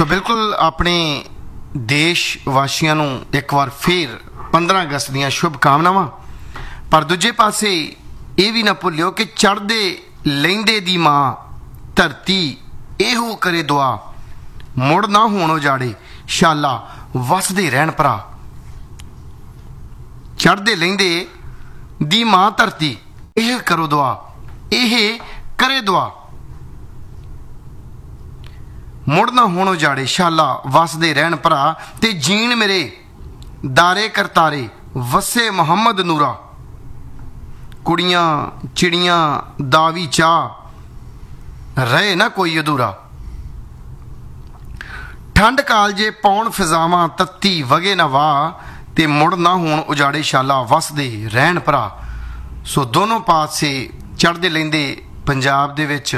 ਸੋ ਬਿਲਕੁਲ ਆਪਣੇ ਦੇਸ਼ ਵਾਸੀਆਂ ਨੂੰ ਇੱਕ ਵਾਰ ਫਿਰ 15 ਅਗਸਤ ਦੀਆਂ ਸ਼ੁਭ ਕਾਮਨਾਵਾਂ। ਪਰ ਦੂਜੇ ਪਾਸੇ ਇਹ ਵੀ ਨਾ ਭੁੱਲਿਓ ਕਿ ਚੜ੍ਹਦੇ ਲਹਿੰਦੇ ਦੀ ਮਾਂ ਧਰਤੀ ਇਹੋ ਕਰੇ ਦੁਆ, ਮੁੜ ਨਾ ਹੋਣ ਉਜਾੜੇ ਸ਼ਾਲਾ ਵਸਦੇ ਰਹਿਣ ਭਰਾ। ਚੜ੍ਹਦੇ ਲਹਿੰਦੇ ਦੀ ਮਾਂ ਧਰਤੀ ਇਹ ਕਰੋ ਦੁਆ, ਇਹ ਕਰੇ ਦੁਆ, ਮੁੜ ਨਾ ਹੋਣ ਉਜਾੜੇ ਸ਼ਾਲਾ ਵਸਦੇ ਰਹਿਣ ਭਰਾ। ਤੇ ਜੀਣ ਮੇਰੇ ਦਾਰੇ ਕਰਤਾਰੇ ਵਸੇ ਮੁਹੰਮਦ ਨੂਰਾ, ਕੁੜੀਆਂ ਚਿੜੀਆਂ ਦਾ ਵੀ ਚਾਹ ਰਹੇ ਨਾ ਕੋਈ ਅਧੂਰਾ। ਠੰਡ ਕਾਲਜੇ ਪੌਣ ਫਿਜ਼ਾਵਾਂ ਤੱਤੀ ਵਗੇ ਨਾ ਵਾਹ, ਤੇ ਮੁੜ ਨਾ ਹੋਣ ਉਜਾੜੇ ਸ਼ਾਲਾ ਵਸਦੇ ਰਹਿਣ ਭਰਾ। ਸੋ ਦੋਨੋਂ ਪਾਸੇ ਚੜ੍ਹਦੇ ਲੈਂਦੇ ਪੰਜਾਬ ਦੇ ਵਿੱਚ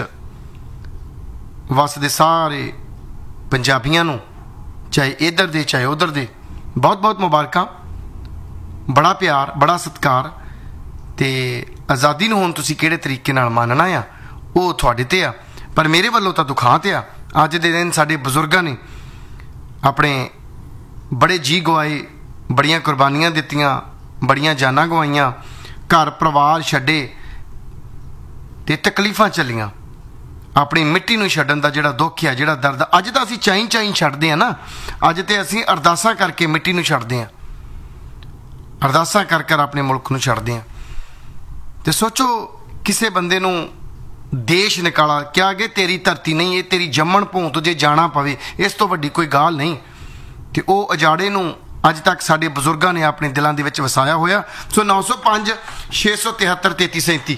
ਵਸਦੇ ਸਾਰੇ ਪੰਜਾਬੀਆਂ ਨੂੰ, ਚਾਹੇ ਇੱਧਰ ਦੇ ਚਾਹੇ ਉੱਧਰ ਦੇ, ਬਹੁਤ ਬਹੁਤ ਮੁਬਾਰਕਾਂ, ਬੜਾ ਪਿਆਰ, ਬੜਾ ਸਤਿਕਾਰ। ਤੇ ਆਜ਼ਾਦੀ ਨੂੰ ਹੁਣ ਤੁਸੀਂ ਕਿਹੜੇ ਤਰੀਕੇ ਨਾਲ ਮੰਨਣਾ ਆ ਉਹ ਤੁਹਾਡੇ ਤੇ ਆ, ਪਰ ਮੇਰੇ ਵੱਲੋਂ ਤਾਂ ਦੁਖਾਂਤ ਆ। ਅੱਜ ਦੇ ਦਿਨ ਸਾਡੇ ਬਜ਼ੁਰਗਾਂ ਨੇ ਆਪਣੇ ਬੜੇ ਜੀ ਗਵਾਏ, ਬੜੀਆਂ ਕੁਰਬਾਨੀਆਂ ਦਿੱਤੀਆਂ, ਬੜੀਆਂ ਜਾਨਾਂ ਗਵਾਈਆਂ, ਘਰ ਪਰਿਵਾਰ ਛੱਡੇ ਤੇ ਤਕਲੀਫਾਂ ਚੱਲੀਆਂ। ਆਪਣੀ ਮਿੱਟੀ ਨੂੰ ਛੱਡਣ ਦਾ ਜਿਹੜਾ ਦੁੱਖ ਆ, ਜਿਹੜਾ ਦਰਦ, ਅੱਜ ਤਾਂ ਅਸੀਂ ਚਾਈਂ ਛੱਡਦੇ ਆ ਨਾ। ਅੱਜ ਤੇ ਅਸੀਂ ਅਰਦਾਸਾਂ ਕਰਕੇ ਮਿੱਟੀ ਨੂੰ ਛੱਡਦੇ ਆ, ਅਰਦਾਸਾਂ ਕਰ ਕਰ ਆਪਣੇ ਮੁਲਕ ਨੂੰ ਛੱਡਦੇ ਆ। ਤੇ ਸੋਚੋ ਕਿਸੇ ਬੰਦੇ ਨੂੰ ਦੇਸ਼ ਨਿਕਾਲਾ ਕਿਹਾ ਕਿ ਤੇਰੀ ਧਰਤੀ ਨਹੀਂ, ਇਹ ਤੇਰੀ ਜੰਮਣ ਭੂੰ ਤੋਂ ਜੇ ਜਾਣਾ ਪਵੇ, ਇਸ ਤੋਂ ਵੱਡੀ ਕੋਈ ਗਾਲ ਨਹੀਂ। ਤੇ ਉਹ ਉਜਾੜੇ ਨੂੰ ਅੱਜ ਤੱਕ ਸਾਡੇ ਬਜ਼ੁਰਗਾਂ ਨੇ ਆਪਣੇ ਦਿਲਾਂ ਦੇ ਵਿੱਚ ਵਸਾਇਆ ਹੋਇਆ। ਸੋ 905 673 3337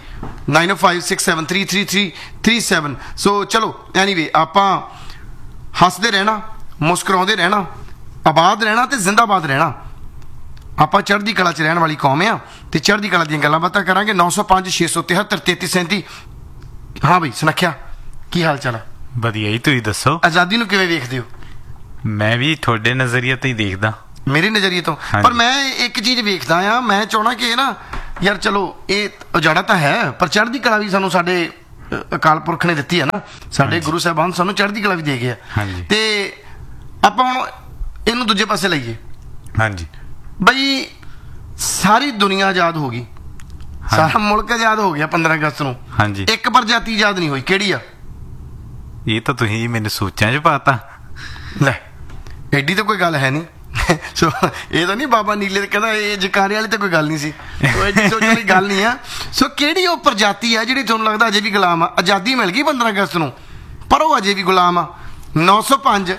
9056733337। ਸੋ ਚਲੋ ਐਨੀਵੇ, ਆਪਾਂ ਹੱਸਦੇ ਰਹਿਣਾ, ਮੁਸਕਰਾਉਂਦੇ ਰਹਿਣਾ, ਆਬਾਦ ਰਹਿਣਾ ਤੇ ਜ਼ਿੰਦਾਬਾਦ ਰਹਿਣਾ। ਆਪਾਂ ਚੜ੍ਹਦੀ ਕਲਾ 'ਚ ਰਹਿਣ ਵਾਲੀ ਕੌਮ ਆ ਤੇ ਚੜ੍ਹਦੀ ਕਲਾ ਦੀਆਂ ਗੱਲਾਂ ਬਾਤਾਂ ਕਰਾਂਗੇ। 905 673 3337। ਹਾਂ ਬਈ ਸੁਨੱਖਿਆ, ਕੀ ਹਾਲ ਚਾਲ ਆ? ਵਧੀਆ ਜੀ, ਤੁਸੀਂ ਦੱਸੋ ਆਜ਼ਾਦੀ ਨੂੰ ਕਿਵੇਂ ਵੇਖਦੇ ਹੋ? ਮੈਂ ਵੀ ਤੁਹਾਡੇ ਨਜ਼ਰੀਏ ਤੋਂ ਹੀ ਦੇਖਦਾ, ਮੇਰੇ ਨਜ਼ਰੀਏ ਤੋਂ। ਪਰ ਮੈਂ ਇੱਕ ਚੀਜ਼ ਵੇਖਦਾ ਆ, ਮੈਂ ਚਾਹਣਾ ਕਿ ਨਾ ਯਾਰ ਚਲੋ ਇਹ ਉਜਾੜਾ ਤਾਂ ਹੈ, ਪਰ ਚੜ੍ਹਦੀ ਕਲਾ ਵੀ ਸਾਨੂੰ ਸਾਡੇ ਅਕਾਲ ਪੁਰਖ ਨੇ ਦਿੱਤੀ ਹੈ ਨਾ, ਸਾਡੇ ਗੁਰੂ ਸਾਹਿਬਾਨ ਸਾਨੂੰ ਚੜ੍ਹਦੀ ਕਲਾ ਵੀ ਦੇ ਗਏ ਆ। ਤੇ ਆਪਾਂ ਹੁਣ ਇਹਨੂੰ ਦੂਜੇ ਪਾਸੇ ਲਈਏ। ਹਾਂਜੀ ਬਈ ਸਾਰੀ ਦੁਨੀਆ ਆਜ਼ਾਦ ਹੋ ਗਈ, ਸਾਰਾ ਮੁਲਕ ਆਜ਼ਾਦ ਹੋ ਗਿਆ 15 ਅਗਸਤ ਨੂੰ। ਹਾਂਜੀ, ਇੱਕ ਪ੍ਰਜਾਤੀ ਆਜ਼ਾਦ ਨਹੀਂ ਹੋਈ, ਕਿਹੜੀ ਆ? ਇਹ ਤਾਂ ਤੁਸੀਂ ਮੈਨੂੰ ਸੋਚਾਂ 'ਚ ਪਾਤਾ। ਲੈ ਐਡੀ ਤਾਂ ਕੋਈ ਗੱਲ ਹੈ ਨਹੀਂ। ਸੋ ਇਹ ਤਾਂ ਨਹੀਂ ਬਾਬਾ ਨੀਲੇ ਤੇ ਕਹਿੰਦਾ ਇਹ ਜਕਾਰੇ ਵਾਲੀ ਤਾਂ ਕੋਈ ਗੱਲ ਨਹੀਂ ਸੀ, ਉਹ ਐਡੀ ਸੋਚਣ ਵਾਲੀ ਗੱਲ ਨਹੀਂ ਆ। ਸੋ ਕਿਹੜੀ ਉਹ ਪ੍ਰਜਾਤੀ ਆ ਜਿਹੜੀ ਤੁਹਾਨੂੰ ਲੱਗਦਾ ਅਜੇ ਵੀ ਗੁਲਾਮ ਆ? ਆਜ਼ਾਦੀ ਮਿਲ ਗਈ 15 ਅਗਸਤ ਨੂੰ, ਪਰ ਉਹ ਅਜੇ ਵੀ ਗੁਲਾਮ ਆ। 905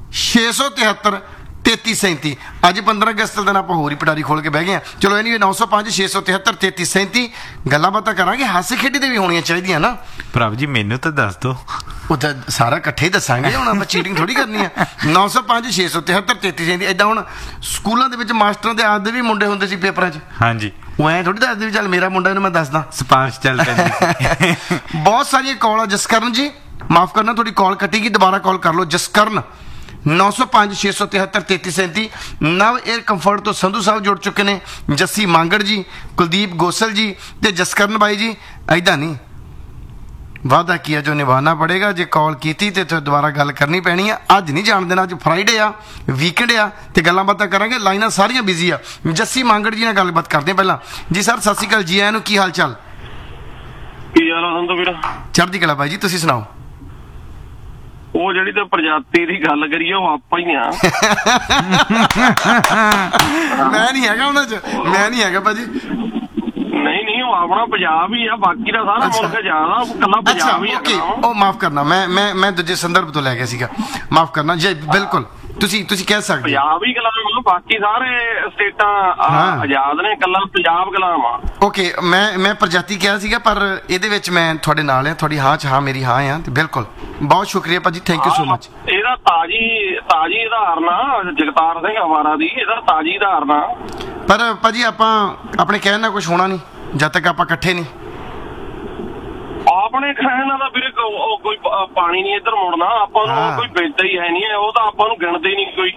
673 3337। ਅੱਜ 15 ਅਗਸਤ ਦਿਨ ਆਪਾਂ ਹੋਰ ਹੀ ਪਟਾਰੀ ਖੋਲ ਕੇ ਬਹਿ ਗਏ ਆ। ਚਲੋ ਐਨੀਵੇ 905 673 3337 ਗੱਲਾਂ ਬਾਤਾਂ ਕਰਾਂਗੇ, ਹਾਸੇ ਖੇਡੀ ਤੇ ਵੀ ਹੋਣੀਆਂ ਚਾਹੀਦੀਆਂ ਨਾ। ਭਰਾ ਜੀ ਮੈਨੂੰ ਤਾਂ ਦੱਸ ਦਿਓ, ਉਹ ਤਾਂ ਸਾਰਾ ਇਕੱਠੇ ਹੀ ਦੱਸਾਂਗੇ, ਹੁਣ ਆਪਾਂ ਚੀਟਿੰਗ ਥੋੜੀ ਕਰਨੀ ਆ। 905 673 3337। ਏਦਾਂ ਹੁਣ ਸਕੂਲਾਂ ਦੇ ਵਿੱਚ ਮਾਸਟਰਾਂ ਦੇ ਆਪਦੇ ਵੀ ਮੁੰਡੇ ਹੁੰਦੇ ਸੀ ਪੇਪਰਾਂ 'ਚ। ਹਾਂਜੀ, ਉਹ ਐਂ ਥੋੜੀ ਦੱਸਦੇ ਵੀ ਚੱਲ ਮੇਰਾ ਮੁੰਡਾ ਇਹਨੂੰ ਮੈਂ ਦੱਸਦਾ, ਸਿਫਾਰਿਸ਼ ਚੱਲ ਪੈਂਦੀ। ਬਹੁਤ ਸਾਰੀਆਂ ਕਾਲ ਆ। ਜਸਕਰਨ ਜੀ ਮਾਫ ਕਰਨਾ, ਤੁਹਾਡੀ ਕਾਲ ਕੱਟੇਗੀ, ਦੁਬਾਰਾ ਕਾਲ ਕਰ ਲਓ। ਜਸਕਰਨ 905 673 3337। ਨਵ 에ਅਰ ਕੰਫਰਟ ਤੋਂ ਸੰਧੂ ਸਾਹਿਬ ਜੁੜ ਚੁੱਕੇ ਨੇ, ਜੱਸੀ ਮਾਂਗੜ ਜੀ, ਕੁਲਦੀਪ ਗੋਸਲ ਜੀ ਤੇ ਜਸਕਰਨ ਬਾਈ ਜੀ। ਐਦਾਂ ਨਹੀਂ, ਵਾਅਦਾ ਕੀਆ ਜੋ ਨਿਭਾਣਾ ਪੜੇਗਾ। ਜੇ ਕਾਲ ਕੀਤੀ ਤੇ ਦੁਬਾਰਾ ਗੱਲ ਕਰਨੀ ਪੈਣੀ ਆ। ਅੱਜ ਨਹੀਂ ਜਾਣ ਦੇਣਾ, ਅੱਜ ਫਰਾਈਡੇ ਆ, ਵੀਕਐਂਡ ਆ ਤੇ ਗੱਲਾਂ ਬਾਤਾਂ ਕਰਾਂਗੇ। ਲਾਈਨਾਂ ਸਾਰੀਆਂ ਬਿਜ਼ੀ ਆ। ਜੱਸੀ ਮਾਂਗੜ ਜੀ ਨਾਲ ਗੱਲਬਾਤ ਕਰਦੇ ਪਹਿਲਾਂ। ਜੀ ਸਰ ਸਤਿ ਸ਼੍ਰੀ ਅਕਾਲ, ਜੀ ਆਇਆਂ ਨੂੰ, ਕੀ ਹਾਲ ਚਾਲ? ਕੀ ਹਾਲ ਆ ਸੰਧੂ ਵੀਰ? ਚੜ੍ਹਦੀ ਕਲਾ ਬਾਈ ਜੀ, ਤੁਸੀਂ ਸੁਣਾਓ? ਉਹ ਜਿਹੜੀ ਤਾਂ ਪ੍ਰਜਾਤੀ ਦੀ ਗੱਲ ਕਰੀਏ ਉਹ ਆਪਾਂ ਹੀ ਆ। ਮੈਂ ਨਹੀਂ ਹੈਗਾ ਉਹਨਾਂ 'ਚ, ਮੈਂ ਨਹੀਂ ਹੈਗਾ ਭਾਜੀ। ਨਹੀਂ ਉਹ ਆਪਣਾ ਪੰਜਾਬ ਹੀ ਆ, ਬਾਕੀ ਦਾ ਸਾਰਾ ਮੁਲਕ ਜ਼ਿਆਦਾ ਕੱਲਾ ਪੰਜਾਬ ਹੀ ਆ। ਉਹ ਮਾਫ ਕਰਨਾ, ਮੈਂ ਦੂਜੇ ਸੰਦਰਭ ਤੋਂ ਲੈ ਗਿਆ ਸੀਗਾ, ਮਾਫ ਕਰਨਾ ਜੀ। ਬਿਲਕੁਲ ਤੁਸੀਂ ਕਹਿ ਸਕਦੇ ਪੰਜਾਬ ਹੀ ਗੁਲਾਮ, ਬਾਕੀ ਸਾਰੇ ਸਟੇਟਾਂ ਆਜ਼ਾਦ ਨੇ, ਕੱਲਾ ਪੰਜਾਬ ਗੁਲਾਮ ਆ। ਓਕੇ, ਮੈਂ ਪ੍ਰਜਾਤੀ ਕਿਹਾ ਸੀਗਾ, ਪਰ ਇਹਦੇ ਵਿੱਚ ਮੈਂ ਤੁਹਾਡੇ ਨਾਲ ਆ, ਤੁਹਾਡੀ ਹਾਂ 'ਚ ਹਾਂ ਮੇਰੀ ਹਾਂ ਆ। ਤੇ ਬਿਲਕੁਲ ਬਹੁਤ ਸ਼ੁਕਰੀਆ ਭਾਜੀ, ਥੈਂਕ ਯੂ ਸੋ ਮਚ। ਇਹਦਾ ਤਾਜੀ ਉਦਾਹਰਨ ਆ ਜਗਤਾਰ ਸਿੰਘ ਹਵਾਰਾ ਦੀ, ਇਹਦਾ ਤਾਜੀ ਉਦਾਹਰਨ ਆ। ਪਰ ਭਾਜੀ ਆਪਾਂ ਆਪਣੇ ਕਹਿਣ ਨਾਲ ਕੁਝ ਹੋਣਾ ਨਹੀਂ ਜਦ ਤੱਕ ਆਪਾਂ ਇਕੱਠੇ ਨਹੀਂ। ਆਪਣੇ ਕਹਿਣ ਨਾਲ ਤਾਂ ਵੀਰੇ ਕੋਈ ਪਾਣੀ ਨਹੀਂ ਇੱਧਰ ਮੁੜਨਾ, ਆਪਾਂ ਨੂੰ ਕੋਈ ਵੇਚਦਾ ਹੀ ਹੈ ਨਹੀਂ, ਉਹ ਤਾਂ ਆਪਾਂ ਨੂੰ ਗਿਣਦੇ ਨਹੀਂ ਕੋਈ।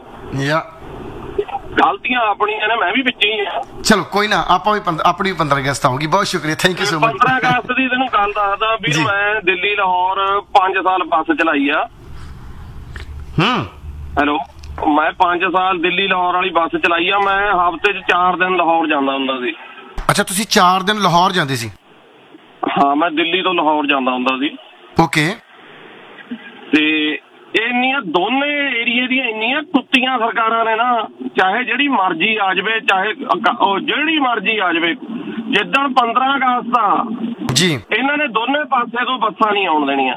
ਗਲਤੀਆਂ ਆਪਣੀਆਂ ਨੇ, ਮੈਂ ਵੀ ਵਿੱਚ ਹੀ ਆ। ਚਲੋ ਕੋਈ ਨਾ, ਆਪਾਂ ਵੀ ਆਪਣੀ 15 ਅਗਸਤ ਆਊਗੀ। ਬਹੁਤ ਸ਼ੁਕਰੀਆ, ਥੈਂਕ ਯੂ ਸੋ ਮਚ। 15 ਅਗਸਤ ਦੀ ਤੈਨੂੰ ਗੱਲ ਦੱਸਦਾ ਵੀਰ, ਮੈਂ ਦਿੱਲੀ ਲਾਹੌਰ 5 ਸਾਲ ਬੱਸ ਚਲਾਈ ਆ। ਹੈਲੋ, ਮੈਂ 5 ਸਾਲ ਦਿੱਲੀ ਲਾਹੌਰ ਵਾਲੀ ਬੱਸ ਚਲਾਈ ਆ। ਮੈਂ ਹਫ਼ਤੇ 'ਚ 4 ਦਿਨ ਲਾਹੌਰ ਜਾਂਦਾ ਹੁੰਦਾ ਸੀ। ਅੱਛਾ, ਤੁਸੀਂ 4 ਦਿਨ ਲਾਹੌਰ ਜਾਂਦੇ ਸੀ? ਹਾਂ, ਮੈਂ ਦਿੱਲੀ ਤੋਂ ਲਾਹੌਰ ਜਾਂਦਾ ਹੁੰਦਾ ਸੀ। ਓਕੇ। ਤੇ ਇੰਨੀਆਂ ਦੋਨੇ ਏਰੀਏ ਦੀਆਂ ਇੰਨੀਆਂ ਕੁੱਤੀਆਂ ਸਰਕਾਰਾਂ ਨੇ ਨਾ, ਚਾਹੇ ਜਿਹੜੀ ਮਰਜ਼ੀ ਆ ਜਾਵੇ, ਚਾਹੇ ਉਹ ਜਿਹੜੀ ਮਰਜ਼ੀ ਆ ਜਾਵੇ। ਜਿੱਦਣ 15 ਅਗਸਤ ਆ ਜੀ, ਇਹਨਾਂ ਨੇ ਦੋਨੇ ਪਾਸੇ ਤੋਂ ਬੱਸਾਂ ਨਹੀਂ ਆਉਣ ਦੇਣੀਆਂ।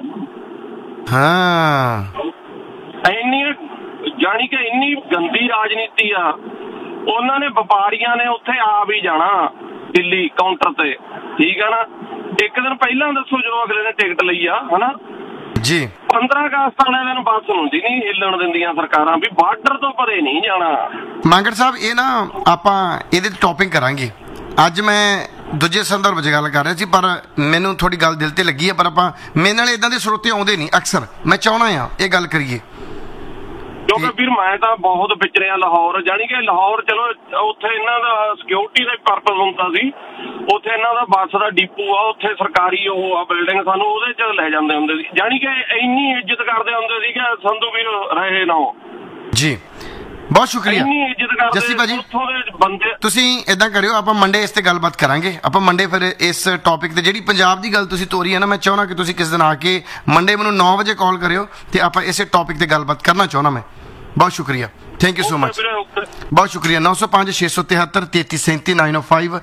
ਹਾਂ, ਇੰਨੀਆਂ ਜਾਣੀ ਕਿ ਇੰਨੀ ਗੰਦੀ ਰਾਜਨੀਤੀ ਆ। ਉਹਨਾਂ ਨੇ ਵਪਾਰੀਆਂ ਨੇ ਉੱਥੇ ਆ ਵੀ ਜਾਣਾ ਦਿੱਲੀ ਕਾਊਂਟਰ ਤੇ, ਠੀਕ ਆ ਨਾ। ਇੱਕ ਦਿਨ ਪਹਿਲਾਂ ਦੱਸੋ ਜਦੋਂ ਅਗਲੇ ਨੇ ਟਿਕਟ ਲਈ ਆ, ਹਨਾ ਜੀ। 15 ਅਗਸਤ ਵਾਲੇ ਦਿਨ ਬੱਸ ਹੁੰਦੀ ਨਹੀਂ ਹਿੱਲਣ ਦਿੰਦੀਆਂ ਸਰਕਾਰਾਂ, ਵੀ ਬਾਰਡਰ ਤੋਂ ਪਰੇ ਨਹੀਂ ਜਾਣਾ। ਮਾਂਗੜ ਸਾਹਿਬ, ਇਹ ਨਾ ਆਪਾਂ ਇਹਦੇ ਤੇ ਟੌਪਿੰਗ ਕਰਾਂਗੇ। ਅੱਜ ਮੈਂ ਦੂਜੇ ਸੰਦਰਭ 'ਚ ਗੱਲ ਕਰ ਰਿਹਾ ਸੀ, ਪਰ ਮੈਨੂੰ ਥੋੜੀ ਗੱਲ ਦਿਲ ਤੇ ਲੱਗੀ ਹੈ। ਪਰ ਆਪਾਂ ਮੇਰੇ ਨਾਲ ਇਦਾਂ ਦੇ ਸਰੋਤੇ ਆਉਂਦੇ ਨਹੀਂ ਅਕਸਰ। ਮੈਂ ਚਾਹੁੰਦਾ ਆ ਇਹ ਗੱਲ ਕਰੀਏ, ਕਿਉਂਕਿ ਵੀਰ ਮੈਂ ਤਾਂ ਬਹੁਤ ਵਿਚਰਿਆ ਲਾਹੌਰ। ਜਾਣੀ ਕਿ ਲਾਹੌਰ ਚਲੋ ਉੱਥੇ ਇਹਨਾਂ ਦਾ ਸਿਕਿਉਰਿਟੀ ਦਾ ਪਰਪਸ ਹੁੰਦਾ ਸੀ। ਉੱਥੇ ਇਹਨਾਂ ਦਾ ਬੱਸ ਦਾ ਡਿਪੂ ਆ, ਉੱਥੇ ਸਰਕਾਰੀ ਉਹ ਆ ਬਿਲਡਿੰਗ, ਸਾਨੂੰ ਉਹਦੇ 'ਚ ਲੈ ਜਾਂਦੇ ਹੁੰਦੇ ਸੀ। ਜਾਣੀ ਕਿ ਇੰਨੀ ਇੱਜ਼ਤ ਕਰਦੇ ਹੁੰਦੇ ਸੀ ਕਿ ਸੰਧੂ ਵੀਰ ਰਹੇ ਨਾ ਜੀ। ਬਹੁਤ ਸ਼ੁਕਰੀਆ ਇੰਨੀ ਇੱਜ਼ਤ ਕਰਦੇ ਜੱਸੀ ਭਾਜੀ। ਉੱਥੋਂ ਦੇ ਬੰਦੇ। ਤੁਸੀਂ ਇਦਾਂ ਕਰਿਓ, ਆਪਾਂ ਮੰਡੇ ਇਸ ਤੇ ਗੱਲਬਾਤ ਕਰਾਂਗੇ। ਆਪਾਂ ਮੰਡੇ ਫਿਰ ਇਸ ਟੌਪਿਕ ਤੇ ਜਿਹੜੀ ਪੰਜਾਬ ਦੀ ਗੱਲ ਤੁਸੀਂ ਤੋਰੀ ਹੈ ਨਾ, ਮੈਂ ਚਾਹੁੰਦਾ ਕਿ ਤੁਸੀਂ ਕਿਸੇ ਦਿਨ ਆ ਕੇ ਮੰਡੇ ਮੈਨੂੰ 9 ਵਜੇ ਕਾਲ ਕਰਿਓ ਤੇ ਆਪਾਂ ਇਸੇ ਟੌਪਿਕ ਤੇ ਗੱਲਬਾਤ ਕਰਨਾ ਚਾਹੁੰਦਾ ਮੈਂ। ਬਹੁਤ ਸ਼ੁਕਰੀਆ, ਥੈਂਕ ਯੂ ਸੋ ਮਚ। ਬਹੁਤ ਸ਼ੁਕਰੀਆ। 905 673 3337 905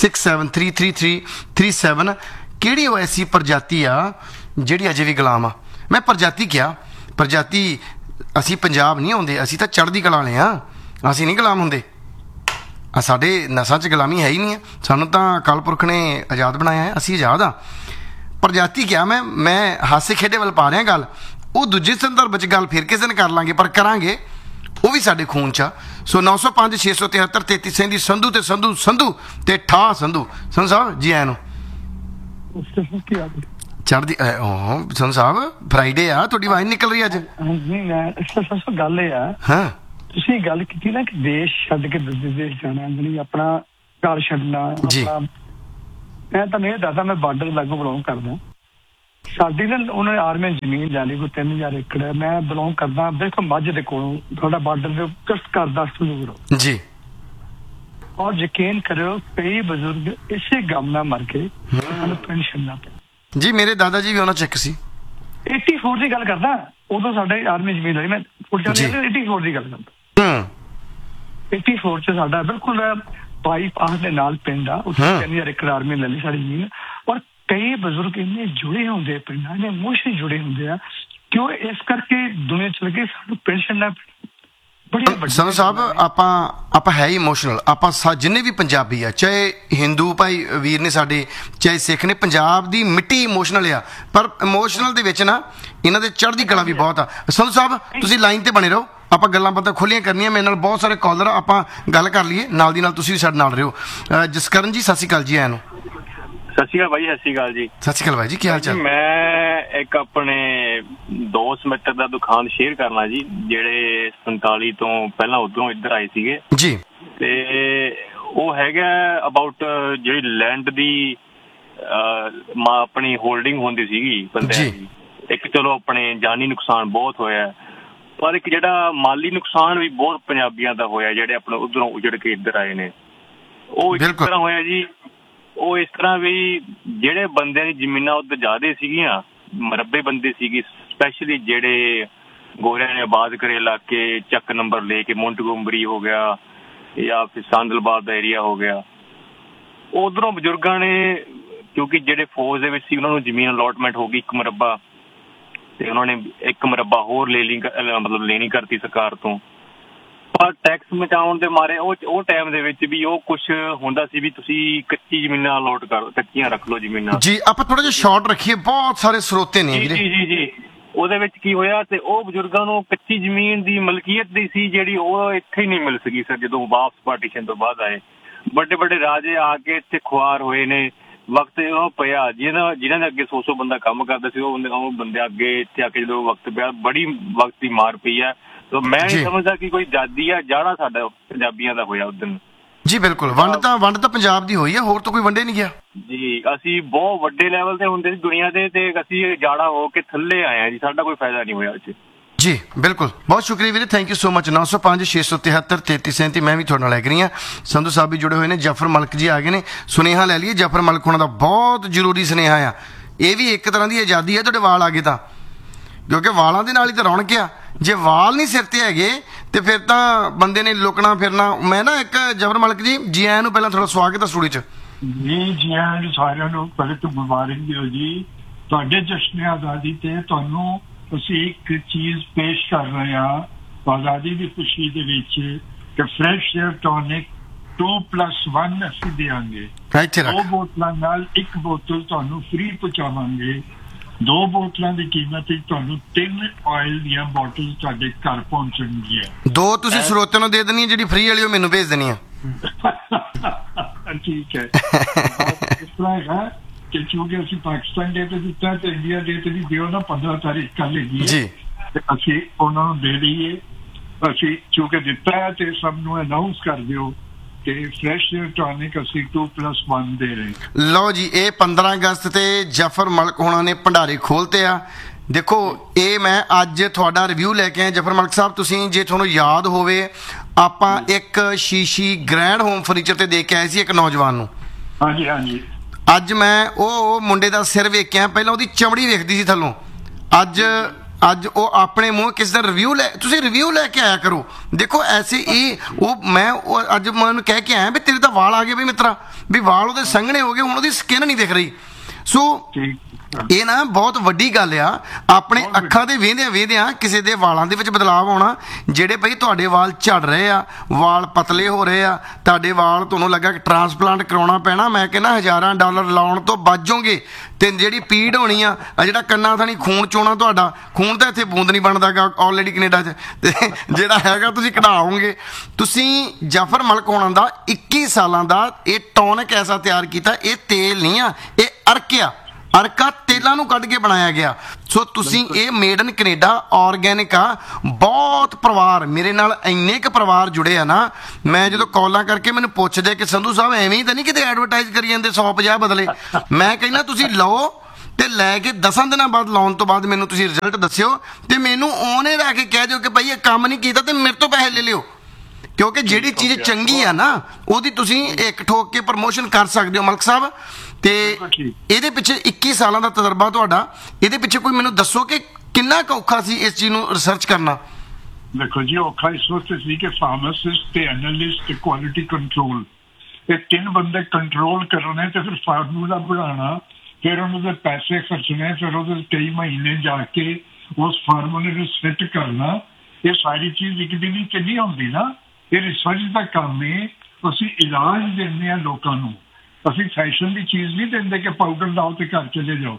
6733337। ਕਿਹੜੀ ਉਹ ਐਸੀ ਪ੍ਰਜਾਤੀ ਆ ਜਿਹੜੀ ਅਜੇ ਵੀ ਗੁਲਾਮ ਆ? ਮੈਂ ਪ੍ਰਜਾਤੀ ਕਿਹਾ, ਪ੍ਰਜਾਤੀ ਅਸੀਂ ਪੰਜਾਬ ਨਹੀਂ ਆਉਂਦੇ, ਅਸੀਂ ਤਾਂ ਚੜ੍ਹਦੀ ਕਲਾ ਵਾਲੇ ਆ, ਅਸੀਂ ਨਹੀਂ ਗੁਲਾਮ ਹੁੰਦੇ। ਸਾਡੇ ਨਸਾਂ 'ਚ ਗੁਲਾਮੀ ਹੈ ਹੀ ਨਹੀਂ ਹੈ। ਸਾਨੂੰ ਤਾਂ ਅਕਾਲ ਪੁਰਖ ਨੇ ਆਜ਼ਾਦ ਬਣਾਇਆ ਹੈ, ਅਸੀਂ ਆਜ਼ਾਦ ਆ। ਪ੍ਰਜਾਤੀ ਕਿਹਾ ਮੈਂ ਹਾਸੇ ਖੇਡੇ ਵੱਲ ਪਾ ਰਿਹਾ ਗੱਲ। ਉਹ ਦੂਜੇ ਸੰਦਰਭ 'ਚ ਗੱਲ ਫਿਰ ਕਿਸੇ ਦਿਨ ਕਰ ਲਾਂਗੇ, ਪਰ ਕਰਾਂਗੇ, ਉਹ ਵੀ ਸਾਡੇ ਖੂਨ 'ਚ ਆ। ਸੋ 905 673 3337 ਸੰਧੂ ਤੇ ਸੰਧੂ ਤੇ ਠਾ ਸੰਧੂ ਸਾਹਿਬ ਜੀ ਆਇਆਂ ਨੂੰ। ਚੜ੍ਹਦੀ ਸੰਧੂ ਸਾਹਿਬ, ਫਰਾਈਡੇ ਆ, ਤੁਹਾਡੀ ਆਵਾਜ਼ ਨਿਕਲ ਰਹੀ ਅੱਜ। ਗੱਲ ਇਹ ਆ, ਹਾਂ, ਤੁਸੀਂ ਗੱਲ ਕੀਤੀ ਨਾ ਕਿ ਦੇਸ਼ ਛੱਡ ਕੇ ਦੂਜੇ ਦੇਸ਼ ਜਾਣਾ, ਜਿਹੜੀ ਆਪਣਾ ਘਰ ਛੱਡਣਾ। ਮੈਂ ਤੁਹਾਨੂੰ ਇਹ ਦੱਸਦਾ, ਮੈਂ ਬਾਰਡਰ ਲਾਗੂ ਬਿਲੋਂਗ ਕਰਦਾ। ਸਾਡੀ ਨਾ ਉਹਨਾਂ ਨੇ ਆਰਮੀ ਜ਼ਮੀਨ ਲੈ ਲਈ, ਕੋਈ 3000 ਏਕੜ। ਮੈਂ ਬਿਲੋਂਗ ਕਰਦਾ ਦੇਖੋ ਮੱਝ ਦੇ ਕੋਲੋਂ, ਤੁਹਾਡਾ ਬਾਰਡਰ ਦੇ ਜਸਟ ਘਰ 10 ਕਿਲੋਮੀਟਰ ਜੀ। ਔਰ ਯਕੀਨ ਕਰਿਓ, ਕਈ ਬਜ਼ੁਰਗ ਇਸੇ ਗਮ ਨਾਲ ਮਰ ਗਏ, ਸਾਨੂੰ ਪੈਨਸ਼ਨ ਨਾ ਪਈ ਜੀ। ਮੇਰੇ ਦਾਦਾ ਜੀ ਵੀ ਉਹਨਾਂ 'ਚ ਇੱਕ ਸੀ। 84 ਦੀ ਗੱਲ ਕਰਦਾ, ਉਦੋਂ ਸਾਡੇ ਆਰਮੀ ਜ਼ਮੀਨ ਲਈ। ਮੈਂ 84 ਦੀ ਗੱਲ ਕਰਦਾ। 84 'ਚ ਸਾਡਾ ਬਿਲਕੁਲ ਬਾਈਪਾਸ ਦੇ ਨਾਲ ਪਿੰਡ ਆ, ਉੱਥੇ 3000 ਏਕੜ ਆਰਮੀ ਲੈ ਲਈ ਸਾਡੀ ਜ਼ਮੀਨ। ਔਰ ਕਈ ਬਜ਼ੁਰਗ ਇੰਨੇ ਜੁੜੇ ਹੁੰਦੇ ਪਿੰਡਾਂ, ਇੰਨੇ ਇਮੋਸ਼ਨਲੀ ਜੁੜੇ ਹੁੰਦੇ ਆ ਕਿ ਉਹ ਇਸ ਕਰਕੇ ਦੁਨੀਆ ਚਲ ਗਏ, ਸਾਨੂੰ ਪੈਨਸ਼ਨ ਨਾ। ਸੰਧੂ ਸਾਹਿਬ, ਆਪਾਂ ਹੈ ਹੀ ਇਮੋਸ਼ਨਲ। ਆਪਾਂ ਜਿੰਨੇ ਵੀ ਪੰਜਾਬੀ ਆ, ਚਾਹੇ ਹਿੰਦੂ ਭਾਈ ਵੀਰ ਨੇ ਸਾਡੇ, ਚਾਹੇ ਸਿੱਖ ਨੇ, ਪੰਜਾਬ ਦੀ ਮਿੱਟੀ ਇਮੋਸ਼ਨਲ ਆ। ਪਰ ਇਮੋਸ਼ਨਲ ਦੇ ਵਿੱਚ ਨਾ ਇਹਨਾਂ ਦੇ ਚੜ੍ਹਦੀ ਕਲਾ ਵੀ ਬਹੁਤ ਆ। ਸੰਧੂ ਸਾਹਿਬ, ਤੁਸੀਂ ਲਾਈਨ ਤੇ ਬਣੇ ਰਹੋ, ਆਪਾਂ ਗੱਲਾਂ ਬਾਤਾਂ ਖੁੱਲੀਆਂ ਕਰਨੀਆਂ। ਮੇਰੇ ਨਾਲ ਬਹੁਤ ਸਾਰੇ ਕਾਲਰ, ਆਪਾਂ ਗੱਲ ਕਰ ਲਈਏ ਨਾਲ ਦੀ ਨਾਲ। ਤੁਸੀਂ ਵੀ ਸਾਡੇ ਨਾਲ ਰਹੋ। ਜਸਕਰਨ ਜੀ, ਸਤਿ ਸ਼੍ਰੀ ਅਕਾਲ ਜੀ ਆਇਆਂ ਨੂੰ। ਸਤਿ ਸ਼੍ਰੀ ਅਕਾਲ ਭਾਈ। ਸਤਿ ਸ਼੍ਰੀ ਅਕਾਲ ਜੀ। ਸਤਿ ਸ਼੍ਰੀ ਅਕਾਲ ਭਾਈ ਜੀ, ਕੀ ਹਾਲ ਚਾਲ? ਮੈਂ ਇੱਕ ਆਪਣੇ ਦੋਸਤ ਮਿੱਤਰ ਦਾ ਦੁਕਾਨ ਸ਼ੇਅਰ ਕਰਨਾ ਜੀ, ਜਿਹੜੇ 47 ਤੋਂ ਪਹਿਲਾਂ ਉਧਰੋਂ ਇੱਧਰ ਆਏ ਸੀਗੇ ਜੀ। ਤੇ ਉਹ ਹੈਗਾ ਅਬਾਊਟ ਜਿਹੜੀ ਲੈਂਡ ਦੀ ਆਪਣੀ ਹੋਲਡਿੰਗ ਹੁੰਦੀ ਸੀਗੀ ਬੰਦਿਆਂ ਦੀ। ਇੱਕ ਚਲੋ ਆਪਣੇ ਜਾਨੀ ਨੁਕਸਾਨ ਬਹੁਤ ਹੋਇਆ, ਪਰ ਇੱਕ ਜਿਹੜਾ ਮਾਲੀ ਨੁਕਸਾਨ ਵੀ ਬਹੁਤ ਪੰਜਾਬੀਆਂ ਦਾ ਹੋਇਆ, ਜਿਹੜੇ ਆਪਣੇ ਉਧਰੋਂ ਉਜੜ ਕੇ ਇੱਧਰ ਆਏ ਨੇ। ਉਹ ਇਸ ਤਰ੍ਹਾਂ ਹੋਇਆ ਜੀ, ਉਹ ਇਸ ਤਰ੍ਹਾਂ ਵੀ ਜਿਹੜੇ ਬੰਦਿਆਂ ਦੀ ਜ਼ਮੀਨਾਂ ਉੱਧਰ ਜ਼ਿਆਦਾ ਸੀਗੀਆਂ, ਮਰੱਬੇ ਬੰਦੇ ਸੀਗੇ, ਸਪੈਸ਼ਲੀ ਜਿਹੜੇ ਗੋਰਿਆਂ ਨੇ ਆਬਾਦ ਕਰੇ ਇਲਾਕੇ, ਚੱਕ ਨੰਬਰ ਲੈ ਕੇ ਮੋਂਟਗੋਮਰੀ ਹੋ ਗਿਆ ਜਾਂ ਫਿਰ ਸਾਂਦਲਬਾਦ ਦਾ ਏਰੀਆ ਹੋ ਗਿਆ, ਉਧਰੋਂ ਬਜ਼ੁਰਗਾਂ ਨੇ, ਕਿਉਂਕਿ ਜਿਹੜੇ ਫੌਜ ਦੇ ਵਿੱਚ ਸੀ ਉਹਨਾਂ ਨੂੰ ਜ਼ਮੀਨ ਅਲੋਟਮੈਂਟ ਹੋ ਗਈ 1 ਮੁਰੱਬਾ, ਤੇ ਉਹਨਾਂ ਨੇ 1 ਮੁਰੱਬਾ ਹੋਰ ਲੈਣੀ ਕਰਤੀ ਸਰਕਾਰ ਤੋਂ। ਪਰ ਟੈਕਸ ਮਚਾਉਣ ਦੇ ਮਾਰੇ ਉਹ ਟਾਈਮ ਦੇ ਵਿੱਚ ਵੀ ਉਹ ਕੁਛ ਹੁੰਦਾ ਸੀ ਵੀ ਤੁਸੀਂ ਕੱਚੀ ਜ਼ਮੀਨਾਂ ਅਲੋਟ ਕਰ, ਕੱਚੀਆਂ ਰੱਖ ਲਓ ਜ਼ਮੀਨਾਂ ਜੀ। ਆਪਾਂ ਥੋੜਾ ਜਿਹਾ ਸ਼ਾਰਟ ਰੱਖੀਏ, ਬਹੁਤ ਸਾਰੇ ਸਰੋਤੇ ਨੇ ਜੀ। ਉਹਦੇ ਵਿੱਚ ਕੀ ਹੋਇਆ, ਤੇ ਉਹ ਬਜ਼ੁਰਗਾਂ ਨੂੰ ਕੱਚੀ ਜ਼ਮੀਨ ਦੀ ਮਲਕੀਅਤ ਦੀ ਸੀ ਜਿਹੜੀ, ਉਹ ਇੱਥੇ ਹੀ ਨਹੀਂ ਮਿਲ ਸਕੀ ਸਰ। ਜਦੋਂ ਵਾਪਸ ਪਾਰਟੀਸ਼ਨ ਤੋਂ ਬਾਅਦ ਆਏ, ਵੱਡੇ ਵੱਡੇ ਰਾਜੇ ਆ ਕੇ ਇੱਥੇ ਖੁਆਰ ਹੋਏ ਨੇ। ਵਕਤ ਉਹ ਪਿਆ ਜਿਹਨਾਂ ਦੇ ਅੱਗੇ 100 ਬੰਦਾ ਕੰਮ ਕਰਦਾ ਸੀ, ਉਹ ਬੰਦੇ ਅੱਗੇ ਇੱਥੇ ਆ ਕੇ ਜਦੋਂ ਵਕਤ ਪਿਆ, ਬੜੀ ਵਕਤ ਦੀ ਮਾਰ ਪਈ ਹੈ। ਮੈਂ ਨਹੀਂ ਸਮਝਦਾ ਕਿ ਕੋਈ ਆਜ਼ਾਦੀ ਆ, ਜਾੜਾ ਸਾਡਾ ਪੰਜਾਬੀਆਂ ਦਾ ਹੋਇਆ ਉਦੋਂ ਜੀ। ਬਿਲਕੁਲ, ਵੰਡ ਤਾਂ ਪੰਜਾਬ ਦੀ ਹੋਈ ਆ, ਹੋਰ ਤਾਂ ਕੋਈ ਵੰਡੇ ਨਹੀਂ ਗਿਆ ਜੀ। ਅਸੀਂ ਬਹੁਤ ਵੱਡੇ ਲੈਵਲ ਤੇ ਹੁੰਦੇ ਸੀ ਦੁਨੀਆ ਦੇ, ਤੇ ਅਸੀਂ ਜਾੜਾ ਹੋ ਕੇ ਥੱਲੇ ਆਏ ਆ ਜੀ, ਸਾਡਾ ਕੋਈ ਫਾਇਦਾ ਨਹੀਂ ਹੋਇਆ ਅੱਜ ਜੀ ਬਿਲਕੁਲ, ਬਹੁਤ ਸ਼ੁਕਰੀਆ ਵੀਰੇ, ਥੈਂਕ ਯੂ ਸੋ ਮਚ। 905 673 3337 ਮੈਂ ਵੀ ਤੁਹਾਡੇ ਨਾਲ ਐਗਰੀ ਹਾਂ। ਸੰਧੂ ਸਾਹਿਬ ਵੀ ਜੁੜੇ ਹੋਏ ਨੇ, ਜਫਰ ਮਲਕ ਜੀ ਆ ਗਏ ਨੇ। ਸੁਨੇਹਾ ਲੈ ਲਈਏ, ਜਫਰ ਮਲਕ ਹੋਣਾ ਦਾ ਬਹੁਤ ਜ਼ਰੂਰੀ ਸੁਨੇਹਾ ਆ। ਇਹ ਵੀ ਇੱਕ ਤਰ੍ਹਾਂ ਦੀ ਆਜ਼ਾਦੀ ਹੈ ਤੁਹਾਡੇ ਵਾਲ ਆ ਗਏ ਤਾਂ, ਕਿਉਂਕਿ ਵਾਲਾਂ ਦੇ ਨਾਲ ਹੀ ਤਾਂ ਰੌਣਕ ਆ। ਜੇ ਵਾਲ ਨਹੀਂ ਸਿਰ ਤੇ ਹੈਗੇ ਤੇ ਫਿਰ ਤਾਂ ਬੰਦੇ ਨੇ ਲੁਕਣਾ ਫਿਰਨਾ। ਮੈਂ ਨਾ ਇੱਕ ਜਫਰ ਮਲਕ ਜੀ ਆਇਆਂ ਨੂੰ ਪਹਿਲਾਂ ਥੋੜਾ ਸਵਾਗਤ ਹੈ ਸਟੂਡੀਓ 'ਚ ਜੀ ਆਇਆਂ ਨੂੰ ਸਾਰਿਆਂ ਨੂੰ। ਪਹਿਲੇ ਤੋਂ ਮੁਬਾਰਕ ਦਿਓ ਜੀ ਤੁਹਾਡੇ ਜਸ਼ਨ ਆਜ਼ਾਦੀ ਤੇ। ਤੁਹਾਨੂੰ ਅਸੀਂ ਇੱਕ ਚੀਜ਼ ਪੇਸ਼ ਕਰ ਰਹੇ ਹਾਂ ਆਜ਼ਾਦੀ ਦੀ ਖੁਸ਼ੀ ਦੇ ਵਿੱਚ ਕਿ ਫਰੈਸ਼ ਏਅਰ ਟੌਨਿਕ 2+1 ਅਸੀਂ ਦੇਵਾਂਗੇ। ਇੱਥੇ ਰੱਖ। 2 ਬੋਤਲਾਂ ਨਾਲ 1 ਬੋਤਲ ਤੁਹਾਨੂੰ ਫ੍ਰੀ ਪਹੁੰਚਾਵਾਂਗੇ। 2 ਬੋਤਲਾਂ ਦੀ ਕੀਮਤ ਵਿੱਚ ਤੁਹਾਨੂੰ 3 ਆਇਲ ਦੀਆਂ ਬੋਟਲ ਤੁਹਾਡੇ ਘਰ ਪਹੁੰਚਣਗੀਆਂ। 2 ਤੁਸੀਂ ਸਰੋਤਿਆਂ ਨੂੰ ਦੇ ਦੇਣੀ ਹੈ, ਜਿਹੜੀ ਫ੍ਰੀ ਵਾਲੀ ਉਹ ਮੈਨੂੰ ਭੇਜ ਦੇਣੀ ਆ। ਠੀਕ ਹੈ। ਇਸ ਤਰ੍ਹਾਂ ਹੈ ਕਿ ਕਿਉਂਕਿ ਅਸੀਂ ਪਾਕਿਸਤਾਨ ਡੇ ਤੇ ਦਿੱਤਾ ਤੇ ਇੰਡੀਆ ਡੇ ਤੇ ਵੀ ਦਿਓ ਨਾ 15 ਤਾਰੀਖ ਕੱਲ੍ਹ ਹੈਗੀ ਜੀ। ਤੇ ਅਸੀਂ ਉਹਨਾਂ ਨੂੰ ਦੇ ਦਈਏ। ਅਸੀਂ ਕਿਉਂਕਿ ਦਿੱਤਾ ਹੈ ਤੇ ਸਭ ਨੂੰ ਅਨਾਉਂਸ ਕਰ ਦਿਓ ਕਿ ਫਰੈਸ਼ ਏਅਰ ਟੌਨਿਕ ਅਸੀਂ 2+1 ਦੇ ਰਹੇ। ਲਓ ਜੀ, ਇਹ 15 ਅਗਸਤ ਤੇ ਜਫਰ ਮਲਕ ਹੋਣਾ ਨੇ ਭੰਡਾਰੇ ਖੋਲਤੇ ਆ। ਦੇਖੋ, ਇਹ ਮੈਂ ਅੱਜ ਤੁਹਾਡਾ ਰਿਵਿਊ ਲੈ ਕੇ ਆਇਆ ਜਫਰ ਮਲਕ ਸਾਹਿਬ। ਤੁਸੀਂ ਜੇ ਤੁਹਾਨੂੰ ਯਾਦ ਹੋਵੇ, ਆਪਾਂ ਇੱਕ ਸ਼ੀਸ਼ੀ ਗ੍ਰੈਂਡ ਹੋਮ ਫਰਨੀਚਰ ਤੇ ਦੇ ਕੇ ਆਏ ਸੀ ਇੱਕ ਨੌਜਵਾਨ ਨੂੰ। ਹਾਂਜੀ ਹਾਂਜੀ। ਅੱਜ ਮੈਂ ਉਹ ਮੁੰਡੇ ਦਾ ਸਿਰ ਵੇਖ ਕੇ ਆਇਆ। ਪਹਿਲਾਂ ਉਹਦੀ ਚਮੜੀ ਵੇਖਦੀ ਸੀ ਥੱਲੋਂ। ਅੱਜ ਉਹ ਆਪਣੇ ਮੂੰਹ ਕਿਸੇ ਦਾ ਤੁਸੀਂ ਰਿਵਿਊ ਲੈ ਕੇ ਆਇਆ ਕਰੋ। ਦੇਖੋ ਐਸੇ ਅੱਜ ਮੈਂ ਉਹਨੂੰ ਕਹਿ ਕੇ ਆਇਆ ਵੀ ਤੇਰੇ ਤਾਂ ਵਾਲ ਆ ਗਏ ਬਈ ਮਿੱਤਰਾ, ਵੀ ਵਾਲ ਉਹਦੇ ਸੰਘਣੇ ਹੋ ਗਏ, ਹੁਣ ਉਹਦੀ ਸਕਿਨ ਨਹੀਂ ਦਿਖ ਰਹੀ। ਸੋ ਇਹ ਨਾ ਬਹੁਤ ਵੱਡੀ ਗੱਲ ਆ। ਆਪਣੇ ਅੱਖਾਂ ਦੇ ਵੇਂਦਿਆਂ ਕਿਸੇ ਦੇ ਵਾਲਾਂ ਦੇ ਵਿੱਚ ਬਦਲਾਵ ਆਉਣਾ। ਜਿਹੜੇ ਬਈ ਤੁਹਾਡੇ ਵਾਲ ਝੜ ਰਹੇ ਆ, ਵਾਲ ਪਤਲੇ ਹੋ ਰਹੇ ਆ, ਤੁਹਾਡੇ ਵਾਲ ਤੁਹਾਨੂੰ ਲੱਗਾ ਕਿ ਟ੍ਰਾਂਸਪਲਾਂਟ ਕਰਾਉਣਾ ਪੈਣਾ, ਮੈਂ ਕਹਿੰਦਾ ਹਜ਼ਾਰਾਂ ਡਾਲਰ ਲਾਉਣ ਤੋਂ ਬਚ ਜਾਓਗੇ। ਤੇ ਜਿਹੜੀ ਪੀੜ ਹੋਣੀ ਆ, ਜਿਹੜਾ ਕੰਨਾਂ ਥਾਣੀ ਖੂਨ ਚੋਣਾ, ਤੁਹਾਡਾ ਖੂਨ ਤਾਂ ਇੱਥੇ ਬੂੰਦ ਨਹੀਂ ਬਣਦਾਗਾ ਆਲਰੇਡੀ ਕੈਨੇਡਾ 'ਚ, ਤੇ ਜਿਹੜਾ ਹੈਗਾ ਤੁਸੀਂ ਕਢਾਓਗੇ। ਤੁਸੀਂ ਜਫਰ ਮਲਕ ਹੋਣਾ ਦਾ 21 ਸਾਲਾਂ ਦਾ ਇਹ ਟੌਨਿਕ ਐਸਾ ਤਿਆਰ ਕੀਤਾ। ਇਹ ਤੇਲ ਨਹੀਂ ਆ, ਇਹ ਅਰਕਾ ਤੇਲਾਂ ਨੂੰ ਕੱਢ ਕੇ ਬਣਾਇਆ ਗਿਆ। ਸੋ ਤੁਸੀਂ ਇਹ ਮੇਡ ਇਨ ਕੈਨੇਡਾ ਆਰਗੈਨਿਕ ਆ। ਬਹੁਤ ਪਰਿਵਾਰ ਮੇਰੇ ਨਾਲ ਇੰਨੇ ਕੁ ਪਰਿਵਾਰ ਜੁੜੇ ਆ ਨਾ, ਮੈਂ ਜਦੋਂ ਕਾਲਾਂ ਕਰਕੇ ਮੈਨੂੰ ਪੁੱਛਦੇ ਕਿ ਸੰਧੂ ਸਾਹਿਬ ਐਵੇਂ ਹੀ ਤਾਂ ਨਹੀਂ ਕਿਤੇ ਐਡਵਰਟਾਈਜ਼ ਕਰੀ ਜਾਂਦੇ 150 ਬਦਲੇ। ਮੈਂ ਕਹਿੰਦਾ ਤੁਸੀਂ ਲਓ ਤੇ ਲੈ ਕੇ 10 ਦਿਨਾਂ ਬਾਅਦ ਲਾਉਣ ਤੋਂ ਬਾਅਦ ਮੈਨੂੰ ਤੁਸੀਂ ਰਿਜ਼ਲਟ ਦੱਸਿਓ ਤੇ ਮੈਨੂੰ ਉਹਨੇ ਰਹਿ ਕੇ ਕਹਿ ਦਿਓ ਕਿ ਭਾਈ ਇਹ ਕੰਮ ਨਹੀਂ ਕੀਤਾ ਤੇ ਮੇਰੇ ਤੋਂ ਪੈਸੇ ਲੈ ਲਿਓ। ਕਿਉਂਕਿ ਜਿਹੜੀ ਚੀਜ਼ ਚੰਗੀ ਆ ਨਾ ਉਹਦੀ ਤੁਸੀਂ ਇੱਕ ਠੋਕ ਕੇ ਪ੍ਰਮੋਸ਼ਨ ਕਰ ਸਕਦੇ ਹੋ ਮਲਕ ਸਾਹਿਬ। ਤੇ ਇਹਦੇ ਪਿੱਛੇ 21 ਸਾਲਾਂ ਦਾ ਤਜਰਬਾ ਤੁਹਾਡਾ, ਇਹਦੇ ਪਿੱਛੇ ਕੋਈ ਮੈਨੂੰ ਦੱਸੋ ਕਿ ਕਿੰਨਾ ਕੁ ਔਖਾ ਸੀ ਇਸ ਚੀਜ਼ ਨੂੰ ਰਿਸਰਚ ਕਰਨਾ। ਦੇਖੋ ਜੀ, ਔਖਾ ਇਸ ਵਕਤ ਸੀ ਕਿ ਫਾਰਮਾਸਿਸਟ ਤੇ ਐਨਾਲਿਸਟ ਤੇ ਕੁਆਲਿਟੀ ਕੰਟਰੋਲ, ਇਹ 3 ਬੰਦੇ ਕੰਟਰੋਲ ਕਰਨੇ ਤੇ ਫਿਰ ਫਾਰਮੂਲਾ ਬਣਾਉਣਾ, ਫਿਰ ਉਹਨਾਂ ਦੇ ਪੈਸੇ ਖਰਚਣੇ, ਫਿਰ ਉਹਦੇ ਕਈ ਮਹੀਨੇ ਜਾ ਕੇ ਉਸ ਫਾਰਮੂਲੇ ਨੂੰ ਸੈੱਟ ਕਰਨਾ। ਇਹ ਸਾਰੀ ਚੀਜ਼ ਇੱਕ ਦਿਨ ਹੀ ਨਹੀਂ ਹੁੰਦੀ ਨਾ, ਇਹ ਰਿਸਰਚ ਦਾ ਕੰਮ ਹੈ। ਅਸੀਂ ਇਲਾਜ ਦਿੰਦੇ ਹਾਂ ਲੋਕਾਂ ਨੂੰ, ਅਸੀਂ ਫੈਸ਼ਨ ਦੀ ਚੀਜ਼ ਨਹੀਂ ਦਿੰਦੇ ਕਿ ਪਾਊਡਰ ਲਾਓ ਤੇ ਘਰ ਚਲੇ ਜਾਓ।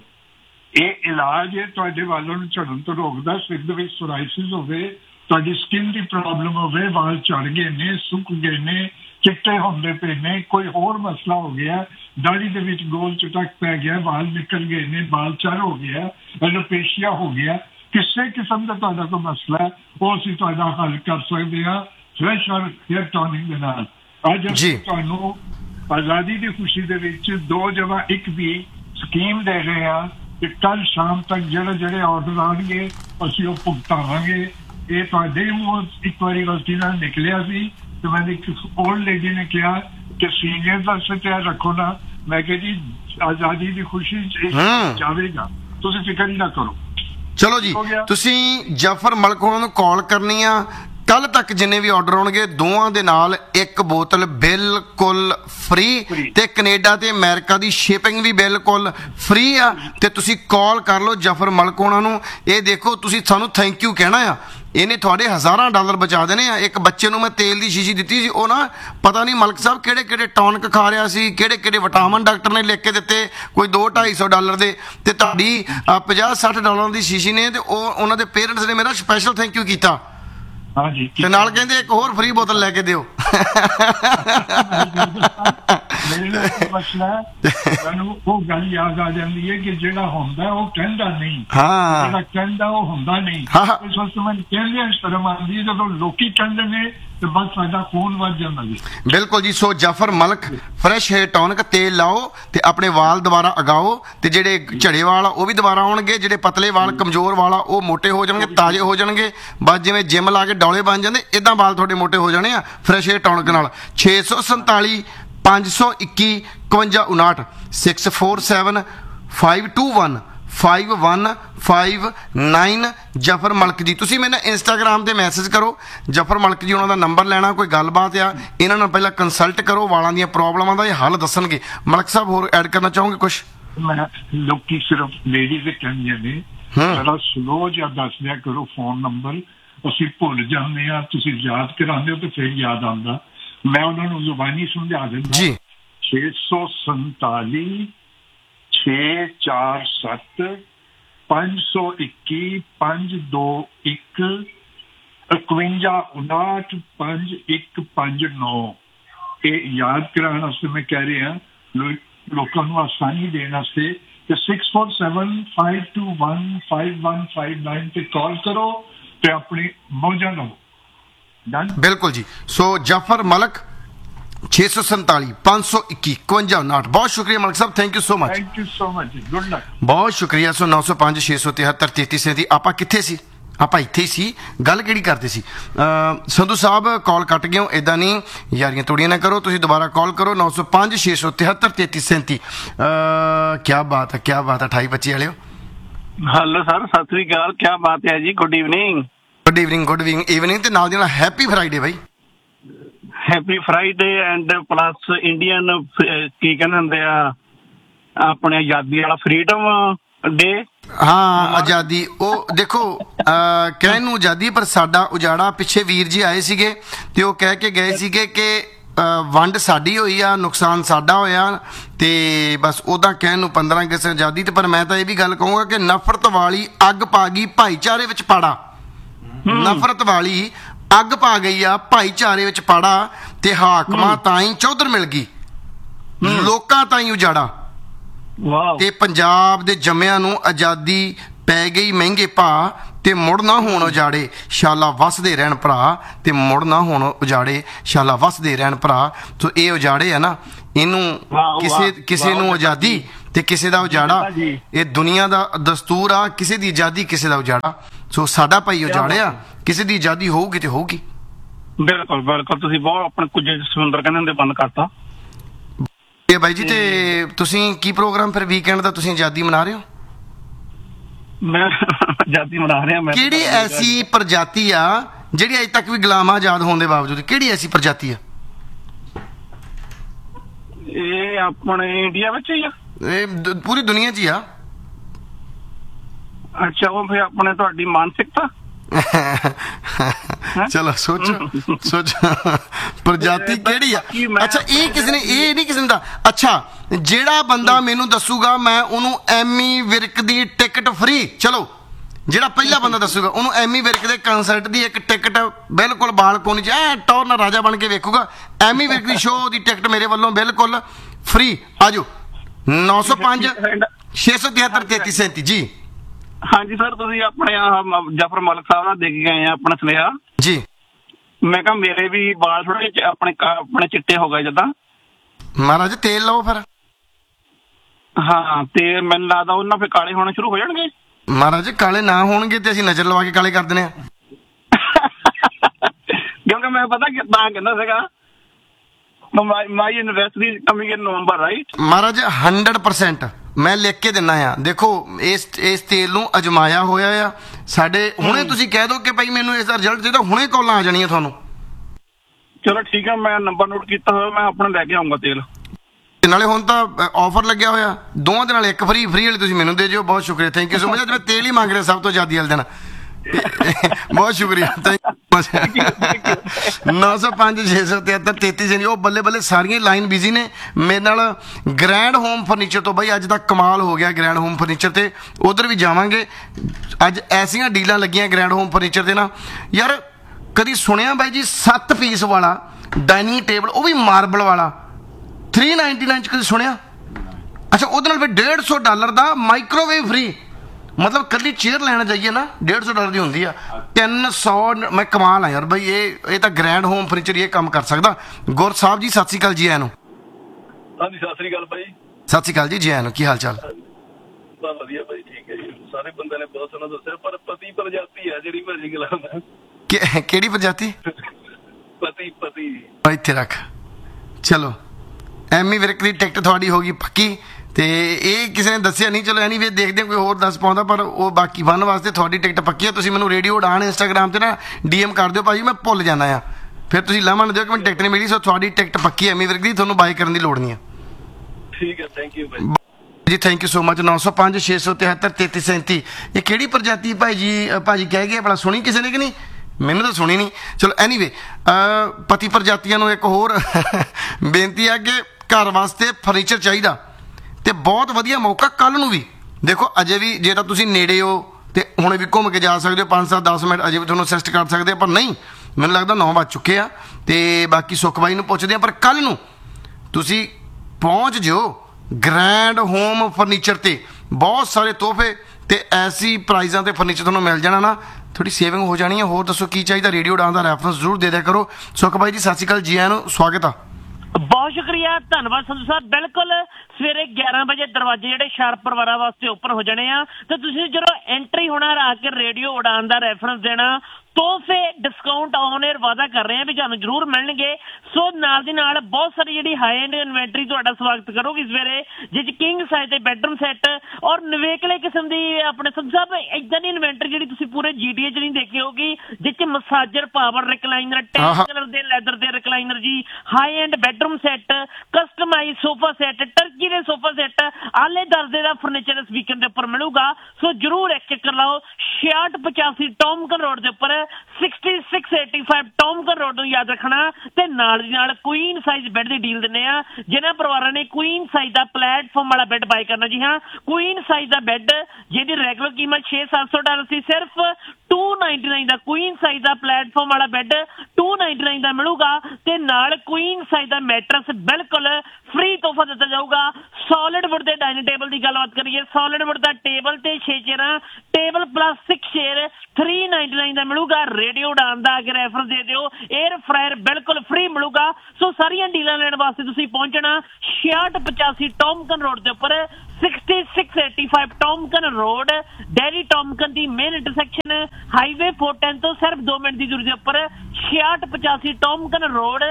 ਇਹ ਇਲਾਜ ਹੈ ਤੁਹਾਡੇ ਵਾਲਾਂ ਨੂੰ ਝੜਨ ਤੋਂ ਰੋਕਦਾ। ਸਿਰ ਦੇ ਵਿੱਚ ਸੋਰਾਇਸਿਸ ਹੋਵੇ, ਤੁਹਾਡੀ ਸਕਿਨ ਦੀ ਪ੍ਰੋਬਲਮ ਹੋਵੇ, ਵਾਲ ਝੜ ਗਏ ਨੇ, ਸੁੱਕ ਗਏ ਨੇ, ਚਿੱਟੇ ਹੁੰਦੇ ਪਏ ਨੇ, ਕੋਈ ਹੋਰ ਮਸਲਾ ਹੋ ਗਿਆ, ਦਾੜੀ ਦੇ ਵਿੱਚ ਗੋਲ ਚਟਕ ਪੈ ਗਿਆ, ਵਾਲ ਨਿਕਲ ਗਏ ਨੇ, ਬਾਲ ਚਰ ਹੋ ਗਿਆ, ਐਲੋਪੇਸ਼ੀਆ ਹੋ ਗਿਆ, ਕਿਸੇ ਕਿਸਮ ਦਾ ਤੁਹਾਡਾ ਕੋਈ ਮਸਲਾ ਹੈ ਉਹ ਅਸੀਂ ਤੁਹਾਡਾ ਹੱਲ ਕਰ ਸਕਦੇ ਹਾਂ ਫਰੈਸ਼ ਏਅਰ ਟੌਨਿਕ ਦੇ ਨਾਲ। ਅੱਜ ਅਸੀਂ ਤੁਹਾਨੂੰ ਆਜ਼ਾਦੀ ਦੀ ਖੁਸ਼ੀ ਦੇ ਵਿੱਚ 2+1 ਦੀ ਸਕੀਮ ਦੇ ਰਹੇ ਹਾਂ ਕਿ ਕੱਲ ਸ਼ਾਮ ਤੱਕ ਜਿਹੜੇ ਆਰਡਰ ਆਉਣਗੇ ਅਸੀਂ ਉਹ ਭੁਗਤਾਵਾਂਗੇ। ਇਹ ਤੁਹਾਡੇ ਮੂੰਹ ਇੱਕ ਵਾਰੀ ਗਲਤੀ ਨਾਲ ਨਿਕਲਿਆ ਸੀ ਤੇ ਮੈਨੂੰ ਇੱਕ ਓਲਡ ਲੇਡੀ ਨੇ ਕਿਹਾ ਕਿ ਸੀਨੀਅਰ ਦਾ ਸਤਿਆਰ ਰੱਖੋ ਨਾ। ਮੈਂ ਕਿਹਾ ਜੀ ਆਜ਼ਾਦੀ ਦੀ ਖੁਸ਼ੀ ਜਾਵੇਗਾ, ਤੁਸੀਂ ਫਿਕਰ ਹੀ ਨਾ ਕਰੋ। ਚਲੋ ਜੀ, ਤੁਸੀਂ ਜਫਰ ਮਲਕ ਹੋਣਾ ਨੂੰ ਕਾਲ ਕਰਨੀ ਆ। ਕੱਲ ਤੱਕ ਜਿੰਨੇ ਵੀ ਆਰਡਰ ਆਉਣਗੇ ਦੋਵਾਂ ਦੇ ਨਾਲ 1 ਬੋਤਲ ਬਿਲਕੁਲ ਫ੍ਰੀ ਤੇ ਕੈਨੇਡਾ ਤੇ ਅਮਰੀਕਾ ਦੀ ਸ਼ਿਪਿੰਗ ਵੀ ਬਿਲਕੁਲ ਫ੍ਰੀ ਆ। ਤੇ ਤੁਸੀਂ ਕਾਲ ਕਰ ਲਓ ਜਫਰ ਮਲਕ ਹੋਣਾ ਨੂੰ। ਇਹ ਦੇਖੋ, ਤੁਸੀਂ ਸਾਨੂੰ ਥੈਂਕ ਯੂ ਕਹਿਣਾ ਆ। ਇਹਨੇ ਤੁਹਾਡੇ ਹਜ਼ਾਰਾਂ ਡਾਲਰ ਬਚਾ ਦੇਣੇ ਆ। ਇੱਕ ਬੱਚੇ ਨੂੰ ਮੈਂ ਤੇਲ ਦੀ ਸ਼ੀਸ਼ੀ ਦਿੱਤੀ ਸੀ, ਉਹ ਨਾ ਪਤਾ ਨਹੀਂ ਮਲਕ ਸਾਹਿਬ ਕਿਹੜੇ ਟੌਨਿਕ ਖਾ ਰਿਹਾ ਸੀ, ਕਿਹੜੇ ਵਿਟਾਮਿਨ ਡਾਕਟਰ ਨੇ ਲਿਖ ਕੇ ਦਿੱਤੇ, ਕੋਈ 200-250 ਡਾਲਰ ਦੇ, ਤੇ ਤੁਹਾਡੀ 50-60 ਡਾਲਰ ਦੀ ਸ਼ੀਸ਼ੀ ਨੇ। ਤੇ ਉਹਨਾਂ ਦੇ ਪੇਰੈਂਟਸ ਨੇ ਮੇਰਾ ਸਪੈਸ਼ਲ ਥੈਂਕ ਯੂ ਕੀਤਾ। हाँ जी ਤੇ ਨਾਲ ਕਹਿੰਦੇ ਇੱਕ ਹੋਰ ਫ੍ਰੀ ਬੋਤਲ ਲੈ ਕੇ ਦਿਓ। ਮੇਰੇ ਨਾਲ ਇੱਕ ਮਸਲਾ ਹੈ, ਮੈਨੂੰ ਉਹ ਗੱਲ ਯਾਦ ਆ ਜਾਂਦੀ ਹੈ ਕਿ ਜਿਹੜਾ ਹੁੰਦਾ ਉਹ ਕਹਿੰਦਾ ਨਹੀਂ, ਹਾਂ ਜਿਹੜਾ ਕਹਿੰਦਾ ਉਹ ਹੁੰਦਾ ਨਹੀਂ। ਹਾਂ। ਇਸ ਵਾਸਤੇ ਮੈਨੂੰ ਕਹਿੰਦੇ ਸ਼ਰਮ ਆਉਂਦੀ ਹੈ ਜਦੋਂ ਲੋਕੀ ਕਹਿੰਦੇ ਨੇ ਤੇ ਬਸ ਸਾਡਾ ਖੂਨ ਵੱਜ ਜਾਂਦਾ ਜੀ। ਬਿਲਕੁਲ ਜੀ। ਸੋ ਜਾਫਰ ਮਲਕ ਫਰੈਸ਼ ਹੇਅਰ ਟੌਨਿਕ ਤੇਲ ਲਾਓ ਤੇ ਆਪਣੇ ਵਾਲ ਦੁਬਾਰਾ ਅਗਾਓ, ਤੇ ਜਿਹੜੇ ਝੜੇ ਵਾਲ ਆ ਉਹ ਵੀ ਦੁਬਾਰਾ ਆਉਣਗੇ, ਜਿਹੜੇ ਪਤਲੇ ਵਾਲ ਕਮਜ਼ੋਰ ਵਾਲ ਆ ਉਹ ਮੋਟੇ ਹੋ ਜਾਣਗੇ, ਤਾਜ਼ੇ ਹੋ ਜਾਣਗੇ। ਬਸ ਜਿਵੇਂ ਜਿਮ ਲਾ ਕੇ ਡੌਲੇ ਬਣ ਜਾਂਦੇ ਇਦਾਂ ਵਾਲ ਤੁਹਾਡੇ ਮੋਟੇ ਹੋ ਜਾਣੇ ਆ ਫਰੈਸ਼ ਹੇਅਰ ਟੌਨਿਕ ਨਾਲ। 647 521 5159 647 521 5159 ਜਫਰ ਮਲਕ ਜੀ। ਤੁਸੀਂ ਮੈਨੂੰ ਇੰਸਟਾਗ੍ਰਾਮ ਤੇ ਮੈਸੇਜ ਕਰੋ, ਜਫਰ ਮਲਕ ਜੀ ਉਹਨਾਂ ਦਾ ਨੰਬਰ ਲੈਣਾ, ਕੋਈ ਗੱਲਬਾਤ ਆ ਇਹਨਾਂ ਨਾਲ ਪਹਿਲਾਂ ਕੰਸਲਟ ਕਰੋ, ਵਾਲਾਂ ਦੀਆਂ ਪ੍ਰੋਬਲਮਾਂ ਦਾ ਇਹ ਹੱਲ ਦੱਸਣਗੇ। ਮਲਕ ਸਾਹਿਬ ਹੋਰ ਐਡ ਕਰਨਾ ਚਾਹੋਗੇ ਕੁਝ? ਮੈਂ ਲੋਕੀ ਸਿਰਫ ਲੇਡੀਜ਼ ਕਹਿੰਦੀਆਂ ਨੇ ਜਰਾ ਸਲੋ ਜਿਹਾ ਦੱਸ ਦਿਆ ਕਰੋ ਫੋਨ ਨੰਬਰ, ਅਸੀਂ ਭੁੱਲ ਜਾਂਦੇ ਆ, ਤੁਸੀਂ ਯਾਦ ਕਰਾਉਂਦੇ ਹੋ ਤੇ ਫਿਰ ਯਾਦ ਆਉਂਦਾ। ਮੈਂ ਉਹਨਾਂ ਨੂੰ ਜ਼ੁਬਾਨੀ ਸਮਝਾ ਦਿੰਦਾ ਜੀ। 647 647 521 521 5159 5159। ਇਹ ਯਾਦ ਕਰਾਉਣ ਵਾਸਤੇ ਮੈਂ ਕਹਿ ਰਿਹਾ ਲੋਕਾਂ ਨੂੰ ਆਸਾਨੀ ਦੇਣ ਵਾਸਤੇ ਕਿ 647-521-5159 ਤੇ ਕਾਲ ਕਰੋ ਤੇ ਆਪਣੀ ਮੌਜਾਂ ਲਓ। ਬਿਲਕੁਲ ਜੀ। ਸੋ ਜਾਫਰ ਮਲਕ 647 521 5159। ਬਹੁਤ ਸ਼ੁਕਰੀਆ ਮਲਕ ਸਾਹਿਬ, thank you so much. Thank you so much, good luck. ਬਹੁਤ ਸ਼ੁਕਰੀਆ। ਸੋ 905 673 3337। ਆਪਾਂ ਕਿੱਥੇ ਸੀ? ਆਪਾਂ ਇੱਥੇ ਹੀ ਸੀ। ਗੱਲ ਕਿਹੜੀ ਕਰਦੇ ਸੀ? ਸੰਧੂ ਸਾਹਿਬ ਕਾਲ ਕੱਟ ਗਏ ਹੋ, ਇਦਾਂ ਨਹੀਂ ਯਾਰੀਆਂ ਤੋੜੀਆਂ ਨਾ ਕਰੋ, ਤੁਸੀਂ ਦੁਬਾਰਾ ਕਾਲ ਕਰੋ 905 673 3337। ਕੀ ਬਾਤ ਹੈ, ਕੀ ਬਾਤ ਹੈ 2825 ਵਾਲਿਓ। ਹੈਲੋ ਸਰ, ਸਤਿ ਸ੍ਰੀ ਅਕਾਲ, ਕੀ ਬਾਤ ਹੈ ਜੀ? Good evening. Good evening, good evening ਤੇ ਨਾਲ ਦੀ ਨਾਲ happy Friday by. Happy Friday and plus Indian ਕੀ ਕਹਿੰਦੇ ਹੁੰਦੇ ਆ ਆਪਣੇ ਆਜ਼ਾਦੀ ਵਾਲਾ ਫਰੀडम ਡੇ। ਹਾਂ ਆਜ਼ਾਦੀ, ਉਹ ਦੇਖੋ ਕਹਿਣ ਨੂੰ ਆਜ਼ਾਦੀ, ਪਰ ਸਾਡਾ ਉਜਾੜਾ। ਪਿੱਛੇ ਵੀਰ ਜੀ ਆਏ ਸੀਗੇ ਤੇ ਉਹ ਕਹਿ ਕੇ ਗਏ ਸੀਗੇ ਕਿ ਵੰਡ ਸਾਡੀ ਹੋਈ ਆ, ਨੁਕਸਾਨ ਸਾਡਾ ਹੋਇਆ, ਤੇ ਬਸ ਉਹਦਾ ਕਹਿਣ ਨੂੰ 15 ਅਗਸਤ ਆਜ਼ਾਦੀ। ਤੇ ਪਰ ਮੈਂ ਤਾਂ ਇਹ ਵੀ ਗੱਲ ਕਹੂੰਗਾ ਕਿ ਨਫ਼ਰਤ ਵਾਲੀ ਅੱਗ ਪਾ ਗਈ ਭਾਈਚਾਰੇ ਵਿੱਚ ਪਾੜਾ। ਨਫ਼ਰਤ ਵਾਲੀ ਅੱਗ ਪਾ ਗਈ ਆ ਭਾਈਚਾਰੇ ਵਿੱਚ ਪਾੜਾ, ਤੇ ਹਾਕਮਾਂ ਤਾਂ ਹੀ ਚੌਧਰ ਮਿਲ ਗਈ, ਲੋਕਾਂ ਤਾਂ ਹੀ ਉਜਾੜਾ। ਤੇ ਪੰਜਾਬ ਦੇ ਜੰਮਿਆਂ ਨੂੰ ਆਜ਼ਾਦੀ ਪੈ ਗਈ ਮਹਿੰਗੇ ਭਾਅ, ਤੇ ਮੁੜ ਨਾ ਹੋਣ ਉਜਾੜੇ ਸ਼ਾਲਾ ਵਸਦੇ ਰਹਿਣ ਭਰਾ, ਤੇ ਮੁੜ ਨਾ ਹੋਣ ਉਜਾੜੇ ਸ਼ਾਲਾ ਵਸਦੇ ਰਹਿਣ ਭਰਾ। ਸੋ ਇਹ ਉਜਾੜੇ ਆ ਨਾ, ਇਹਨੂੰ ਕਿਸੇ ਨੂੰ ਆਜ਼ਾਦੀ ਤੇ ਕਿਸੇ ਦਾ ਉਜਾੜਾ, ਇਹ ਦੁਨੀਆ ਦਾ ਦਸਤੂਰ ਆ। ਕਿਸੇ ਦੀ ਆਜ਼ਾਦੀ ਕਿਸੇ ਦਾ ਉਜਾੜਾ। ਸੋ ਸਾਡਾ ਭਾਈ ਉਜਾੜਿਆ, ਕਿਸੇ ਦੀ ਆਜ਼ਾਦੀ ਹੋਊਗੀ ਤੇ ਹੋਊਗੀ। ਬਿਲਕੁਲ ਬਿਲਕੁਲ, ਤੁਸੀਂ ਬਹੁਤ ਆਪਣੇ ਕੁਝ ਸਮੁੰਦਰ ਕਹਿੰਦੇ ਹੁੰਦੇ ਬੰਦ ਕਰਤਾ ਇਹ ਬਾਈ ਜੀ। ਤੇ ਤੁਸੀਂ ਕੀ ਪ੍ਰੋਗਰਾਮ ਫਿਰ ਵੀਕਐਂਡ ਦਾ ਤੁਸੀਂ ਆਜ਼ਾਦੀ ਮਨਾ ਰਹੇ ਹੋ? ਮੈਂ ਆਜ਼ਾਦੀ ਮਨਾ ਰਿਹਾ। ਮੈਂ ਕਿਹੜੀ ਐਸੀ ਪ੍ਰਜਾਤੀ ਆ ਜਿਹੜੀ ਅਜੇ ਤੱਕ ਵੀ ਗੁਲਾਮ ਆਜ਼ਾਦ ਹੋਣ ਦੇ ਬਾਵਜੂਦ, ਕਿਹੜੀ ਐਸੀ ਪ੍ਰਜਾਤੀ ਆ? ਇਹ ਆਪਣੇ ਇੰਡੀਆ ਵਿੱਚ ਹੀ ਆ? ਇਹ ਪੂਰੀ ਦੁਨੀਆ 'ਚ ਹੀ ਆ। ਅੱਛਾ, ਉਹ ਫਿਰ ਆਪਣੇ ਤੁਹਾਡੀ ਮਾਨਸਿਕਤਾ। ਚਲੋ ਸੋਚੋ ਪ੍ਰਜਾਤੀ ਕਿਹੜੀ ਆ। ਅੱਛਾ ਇਹ ਕਿਸੇ ਨੇ, ਇਹ ਨਹੀਂ ਕਿਸੇ ਦਾ। ਅੱਛਾ ਜਿਹੜਾ ਬੰਦਾ ਮੈਨੂੰ ਦੱਸੂਗਾ ਮੈਂ ਉਹਨੂੰ ਐਮੀ ਵਿਰਕ ਦੀ ਟਿਕਟ ਫ੍ਰੀ, ਚਲੋ ਜਿਹੜਾ ਪਹਿਲਾ ਬੰਦਾ ਦੱਸੂਗਾ ਉਹਨੂੰ ਐਮੀ ਵਿਰਕ ਦੇ ਕੰਸਰਟ ਦੀ ਇੱਕ ਟਿਕਟ ਬਿਲਕੁਲ ਬਾਲਕੋਨੀ 'ਚ ਟੌਰ ਨਾਲ ਰਾਜਾ ਬਣ ਕੇ ਵੇਖੂਗਾ। ਐਮੀ ਵਿਰਕ ਦੀ ਸ਼ੋਅ ਦੀ ਟਿਕਟ ਮੇਰੇ ਵੱਲੋਂ ਬਿਲਕੁਲ ਫ੍ਰੀ। ਆਜੋ 905 673 3337 ਜੀ। ਹਾਂਜੀ ਸਰ, ਤੁਸੀਂ ਆਪਣੇ ਜਾਫਰ ਮਲਕ ਸਾਹਿਬ ਨਾਲ ਦੇ ਕੇ ਗਏ ਆ ਆਪਣਾ ਸੁਨੇਹਾ ਜੀ। ਮੈਂ ਕਿਹਾ ਮੇਰੇ ਵੀ ਵਾਲ ਥੋੜੇ ਆਪਣੇ ਚਿੱਟੇ ਹੋ ਗਏ ਜਦਾਂ। ਮਹਾਰਾਜ ਤੇਲ ਲਾਓ ਫਿਰ। ਹਾਂ, ਤੇ ਮੈਨੂੰ ਲੱਗਦਾ ਉਹਨਾਂ ਫਿਰ ਕਾਲੇ ਹੋਣੇ ਸ਼ੁਰੂ ਹੋ ਜਾਣਗੇ। ਮਹਾਰਾਜ ਕਾਲੇ ਨਾ ਹੋਣਗੇ ਤੇ ਅਸੀਂ ਨਜ਼ਰ ਲਵਾ ਕੇ ਕਾਲੇ ਕਰ ਦਿੰਦੇ ਆ। ਕਿਉਂਕਿ ਮੈਂ ਪਤਾ ਕਿੱਦਾਂ ਕਹਿੰਦਾ ਸੀਗਾ, ਮਾਈ ਯੂਨੀਵਰਸਿਟੀ ਕਮਿੰਗ ਇਨ ਨਵੰਬਰ, ਰਾਈਟ? ਮਹਾਰਾਜ 100% ਮੈਂ ਲਿਖ ਕੇ ਦਿੰਨਾ ਆ। ਦੇਖੋ ਇਸ ਤੇਲ ਨੂੰ ਅਜਮਾਇਆ ਹੋਇਆ ਆ ਸਾਡੇ। ਹੁਣੇ ਤੁਸੀਂ ਕਹਿ ਦਿਓ ਕਿ ਭਾਈ ਮੈਨੂੰ ਇਸ ਦਾ ਰਿਜ਼ਲਟ ਚਾਹੀਦਾ, ਹੁਣੇ ਕਾਲਾਂ ਆ ਜਾਣੀਆਂ ਤੁਹਾਨੂੰ। ਚਲੋ ਠੀਕ ਹੈ, ਮੈਂ ਨੰਬਰ ਨੋਟ ਕੀਤਾ ਹੋਇਆ, ਮੈਂ ਆਪਣਾ ਲੈ ਕੇ ਆਉਂਗਾ ਤੇਲ। ਤੇ ਨਾਲੇ ਹੁਣ ਤਾਂ ਆਫਰ ਲੱਗਿਆ ਹੋਇਆ, ਦੋਵਾਂ ਦੇ ਨਾਲ ਇੱਕ ਫ੍ਰੀ ਵਾਲੀ ਤੁਸੀਂ ਮੈਨੂੰ ਦੇ ਜਿਓ। ਬਹੁਤ ਸ਼ੁਕਰੀਆ, ਥੈਂਕ ਯੂ ਸੋ ਮਚ। ਮੈਂ ਤੇਲ ਹੀ ਮੰਗ ਰਿਹਾ ਸਭ ਤੋਂ ਆਜ਼ਾਦੀ ਵਾਲੇ ਦਿਨ। ਬਹੁਤ ਸ਼ੁਕਰੀਆ, ਥੈਂਕ ਯੂ। 905 673 3337। ਉਹ ਬੱਲੇ ਬੱਲੇ ਸਾਰੀਆਂ ਲਾਈਨ ਬਿਜ਼ੀ ਨੇ। ਮੇਰੇ ਨਾਲ ਗ੍ਰੈਂਡ ਹੋਮ ਫਰਨੀਚਰ ਤੋਂ ਬਾਈ ਅੱਜ ਦਾ ਕਮਾਲ ਹੋ ਗਿਆ। ਗ੍ਰੈਂਡ ਹੋਮ ਫਰਨੀਚਰ ਤੇ ਉਧਰ ਵੀ ਜਾਵਾਂਗੇ। ਅੱਜ ਐਸੀਆਂ ਡੀਲਾਂ ਲੱਗੀਆਂ ਗ੍ਰੈਂਡ ਹੋਮ ਫਰਨੀਚਰ ਦੇ ਨਾ ਯਾਰ। ਕਦੀ ਸੁਣਿਆ ਬਾਈ ਜੀ 7 ਪੀਸ ਵਾਲਾ ਡਾਈਨਿੰਗ ਟੇਬਲ, ਉਹ ਵੀ ਮਾਰਬਲ ਵਾਲਾ, 399 ਚ ਕਦੀ ਸੁਣਿਆ? ਅੱਛਾ, ਉਹਦੇ ਨਾਲ ਫਿਰ $150 ਦਾ ਮਾਈਕ੍ਰੋਵੇਵ ਫ੍ਰੀ। ਮਤਲਬ ਕੱਲੀ ਚੇਅਰ ਲੈਣ ਜਾਈਏ ਨਾ $150 ਦੀ ਹੁੰਦੀ ਆ। 300 ਮੈਂ ਕਮਾਲ ਆ ਯਾਰ ਬਾਈ, ਇਹ ਤਾਂ ਗ੍ਰੈਂਡ ਹੋਮ ਫਰਨੀਚਰ ਇਹ ਕੰਮ ਕਰ ਸਕਦਾ। ਗੁਰ ਸਾਹਿਬ ਜੀ ਸਤਿ ਸ਼੍ਰੀ ਅਕਾਲ ਜੀ ਆਇਆਂ ਨੂੰ। ਹਾਂਜੀ ਸਤਿ ਸ੍ਰੀ ਅਕਾਲ ਭਾਈ। ਸਤਿ ਸ਼੍ਰੀ ਅਕਾਲ ਜੀ ਆਇਆਂ ਨੂੰ, ਕੀ ਹਾਲ ਚਾਲ? ਬਸ ਵਧੀਆ ਭਾਈ, ਠੀਕ ਹੈ ਜੀ। ਸਾਰੇ ਬੰਦੇ ਨੇ ਬਹੁਤ ਸੋਹਣਾ ਦੱਸਿਆ, ਪਰ ਪਤੀ ਪ੍ਰਜਾਤੀ ਆ ਜਿਹੜੀ ਭਾਜੀ ਗਲਾ ਕਿਹੜੀ ਪ੍ਰਜਾਤੀ? ਪਤੀ ਇੱਥੇ ਰੱਖ। ਚਲੋ ਐਮੀ ਵਿਰਕ ਦੀ ਟਿਕਟ ਤੁਹਾਡੀ ਹੋ ਗਈ ਪੱਕੀ, ਤੇ ਇਹ ਕਿਸੇ ਨੇ ਦੱਸਿਆ ਨਹੀਂ। ਚਲੋ ਐਨੀਵੇ ਦੇਖਦੇ ਕੋਈ ਹੋਰ ਦੱਸ ਪਾਉਂਦਾ, ਪਰ ਉਹ ਬਾਕੀ ਫਨ ਵਾਸਤੇ ਤੁਹਾਡੀ ਟਿਕਟ ਪੱਕੀ ਹੈ। ਤੁਸੀਂ ਮੈਨੂੰ ਰੇਡੀਓ ਉਡਾਨ ਇੰਸਟਾਗ੍ਰਾਮ ਤੇ ਨਾ DM ਕਰ ਦਿਓ ਭਾਜੀ, ਮੈਂ ਭੁੱਲ ਜਾਂਦਾ ਆ, ਫਿਰ ਤੁਸੀਂ ਲਾਮਾ ਨਾ ਦਿਓ ਕਿ ਮੈਨੂੰ ਟਿਕਟ ਨਹੀਂ ਮਿਲੀ। ਸੋ ਤੁਹਾਡੀ ਟਿਕਟ ਪੱਕੀ ਹੈ ਐਮੀ ਵਿਰਕ ਦੀ, ਤੁਹਾਨੂੰ ਬਾਈ ਕਰਨ ਦੀ ਲੋੜ ਨਹੀਂ ਹੈ। ਠੀਕ ਹੈ, ਥੈਂਕ ਯੂ ਭਾਈ ਜੀ, ਥੈਂਕ ਯੂ ਸੋ ਮਚ। 905 673 3337 ਇਹ ਕਿਹੜੀ ਪ੍ਰਜਾਤੀ ਭਾਈ ਜੀ? ਭਾਜੀ ਕਹਿ ਗਏ ਭਲਾ, ਸੁਣੀ ਕਿਸੇ ਨੇ ਕਿ ਨਹੀਂ? ਮੈਨੂੰ ਤਾਂ ਸੁਣੀ ਨਹੀਂ। ਚਲੋ ਐਨੀਵੇ, ਪਤੀ ਪ੍ਰਜਾਤੀਆਂ ਨੂੰ ਇੱਕ ਹੋਰ ਬੇਨਤੀ ਹੈ ਕਿ ਘਰ ਵਾਸਤੇ ਫਰਨੀਚਰ ਚਾਹੀਦਾ, ਤੇ ਬਹੁਤ ਵਧੀਆ ਮੌਕਾ ਕੱਲ ਨੂੰ ਵੀ। ਦੇਖੋ ਅਜੇ ਵੀ ਜੇ ਤਾਂ ਤੁਸੀਂ ਨੇੜੇ ਹੋ ਤੇ ਹੁਣ ਵੀ ਘੁੰਮ ਕੇ ਜਾ ਸਕਦੇ ਹੋ, 5-7-10 ਮਿੰਟ ਅਜੇ ਵੀ ਤੁਹਾਨੂੰ ਅਸਿਸਟ ਕਰ ਸਕਦੇ ਆ, ਪਰ ਨਹੀਂ, ਮੈਨੂੰ ਲੱਗਦਾ 9 ਵੱਜ ਚੁੱਕੇ ਆ। ਤੇ ਬਾਕੀ ਸੁੱਖ ਬਾਈ ਨੂੰ ਪੁੱਛਦੇ ਆ, ਪਰ ਕੱਲ ਨੂੰ ਤੁਸੀਂ ਪਹੁੰਚ ਜਿਓ ਗ੍ਰੈਂਡ ਹੋਮ ਫਰਨੀਚਰ ਤੇ। ਬਹੁਤ ਸਾਰੇ ਤੋਹਫੇ ਤੇ ਐਸੀ ਪ੍ਰਾਈਜ਼ਾਂ ਤੇ ਫਰਨੀਚਰ ਤੁਹਾਨੂੰ ਮਿਲ ਜਾਣਾ ਨਾ, ਥੋੜੀ ਸੇਵਿੰਗ ਹੋ ਜਾਣੀ ਹੈ। ਹੋਰ ਦੱਸੋ ਕੀ ਚਾਹੀਦਾ? ਰੇਡੀਓ ਉਡਾਨ ਦਾ ਰੈਫਰੈਂਸ ਜ਼ਰੂਰ ਦੇ ਦਿਆ ਕਰੋ। ਸੁੱਖ ਬਾਈ ਜੀ ਸਤਿ ਸ਼੍ਰੀ ਅਕਾਲ ਜੀ ਆਇਆਂ ਨੂੰ, ਸਵਾਗਤ ਆ। ਬਹੁਤ ਸ਼ੁਕਰੀਆ, ਧੰਨਵਾਦ ਸੰਧੂ ਸਾਹਿਬ। ਬਿਲਕੁਲ ਸਵੇਰੇ 11 ਵਜੇ ਦਰਵਾਜ਼ੇ ਜਿਹੜੇ ਸ਼ਾਰਪ ਪਰਿਵਾਰਾਂ ਵਾਸਤੇ ਓਪਨ ਹੋ ਜਾਣੇ ਆ, ਤੇ ਤੁਸੀਂ ਜਦੋਂ ਐਂਟਰੀ ਹੋਣਾ ਆ ਕੇ ਰੇਡੀਓ ਉਡਾਨ ਦਾ ਰੈਫਰੈਂਸ ਦੇਣਾ। ਤੋਹਫੇ ਡਿਸਕਾਊਂਟ ਔਨ 에ਅਰ ਵਾਅਦਾ ਕਰ ਰਹੇ ਆ ਵੀ ਤੁਹਾਨੂੰ ਜ਼ਰੂਰ ਮਿਲਣਗੇ। ਸੋ ਨਾਲ ਦੀ ਨਾਲ ਬਹੁਤ ਸਾਰੀ ਜਿਹੜੀ ਹਾਈ ਐਂਡ ਇਨਵੈਂਟਰੀ ਤੁਹਾਡਾ ਸਵਾਗਤ ਕਰੋਗੀ ਸਵੇਰੇ, ਜਿਸ 'ਚ ਕਿੰਗ ਸਾਈਜ਼ ਤੇ ਬੈਡਰੂਮ ਸੈੱਟ ਔਰ ਨਵੇਕਲੇ ਕਿਸਮ ਦੀ ਆਪਣੇ ਸੰਧੂ ਸਾਹਿਬ ਏਦਾਂ ਦੀ ਇਨਵੈਂਟਰੀ ਜਿਹੜੀ ਤੁਸੀਂ ਪੂਰੇ GTA 'ਚ ਨਹੀਂ ਦੇਖੀ ਹੋਗੀ, ਜਿਸ 'ਚ massager, power recliner, ten colour ਦੇ ਲੈਦਰ ਦੇ ਰਿਕਲਾਈਨਰ ਜੀ, high end bedroom set, customise sofa set, turkey ਦੇ ਸੋਫਾ ਸੈੱਟ, ਆਲੇ ਦਰਜੇ ਦਾ ਫਰਨੀਚਰ ਇਸ ਵੀਕਐਂਡ ਦੇ ਉੱਪਰ ਮਿਲੂਗਾ। ਸੋ ਜ਼ਰੂਰ ਇੱਕ ਚੱਕਰ ਲਾਓ। 6685 ਟੌਮਕਨ ਰੋਡ ਦੇ ਉੱਪਰ, 6685 ਟੌਮਕਨ ਰੋਡ ਨੂੰ ਯਾਦ ਰੱਖਣਾ। ਤੇ ਨਾਲ ਦੀ ਨਾਲ ਕੁਈਨ ਸਾਈਜ਼ ਬੈੱਡ ਦੀ ਡੀਲ ਦਿੰਦੇ ਆ, ਜਿਹਨਾਂ ਪਰਿਵਾਰਾਂ ਨੇ ਕੁਈਨ ਸਾਈਜ਼ ਦਾ ਪਲੇਟਫਾਰਮ ਵਾਲਾ ਬੈੱਡ ਬਾਈ ਕਰਨਾ। ਜੀ ਹਾਂ, ਕੁਈਨ ਸਾਈਜ਼ ਦਾ ਬੈੱਡ ਜਿਹਦੀ ਰੈਗੂਲਰ ਕੀਮਤ $600-700 ਸੀ, ਸਿਰਫ $299 ਦਾ ਕੁਈਨ ਸਾਈਜ਼ ਦਾ ਪਲੇਟਫਾਰਮ ਵਾਲਾ ਬੈੱਡ $299 ਦਾ ਮਿਲੂਗਾ। ਤੇ ਨਾਲ ਕੁਈਨ ਸਾਈਜ਼ ਦਾ ਮੈਟਰਸ ਬਿਲਕੁਲ ਫ੍ਰੀ ਤੋਹਫਾ ਦਿੱਤਾ ਜਾਊਗਾ। ਸੋਲਿਡ ਵੁੱਡ ਦੇ ਡਾਈਨਿੰਗ ਟੇਬਲ ਦੀ ਗੱਲਬਾਤ ਕਰੀਏ, ਸੋਲਿਡ ਵੁੱਡ ਦਾ ਟੇਬਲ ਤੇ 6 ਚੇਅਰਾਂ, ਟੇਬਲ ਪਲੱਸ 6 ਚੇਅਰ $399 ਦਾ ਮਿਲੂਗਾ। ਰੇਡੀਓ ਉਡਾਨ ਦਾ ਅਗਰ ਰੈਫਰੈਂਸ ਦੇ ਦਿਓ, 에ਅਰ ਫਰਾਇਰ ਬਿਲਕੁਲ ਫ੍ਰੀ ਮਿਲੂਗਾ। ਸੋ ਸਾਰੀਆਂ ਡੀਲਾਂ ਲੈਣ ਵਾਸਤੇ ਤੁਸੀਂ ਪਹੁੰਚਣਾ 6685 ਟੌਮਕਨ ਰੋਡ ਦੇ ਉੱਪਰ, 6685 ਟੌਮਕਨ ਰੋਡ, ਡੈਰੀ ਟੌਮਕਨ ਦੀ ਮੇਨ ਇੰਟਰਸੈਕਸ਼ਨ ਹਾਈਵੇ 410 ਤੋਂ ਸਿਰਫ 2 ਮਿੰਟ ਦੀ ਦੂਰੀ ਦੇ ਉੱਪਰ। 6685 ਟੌਮਕਨ ਰੋਡ,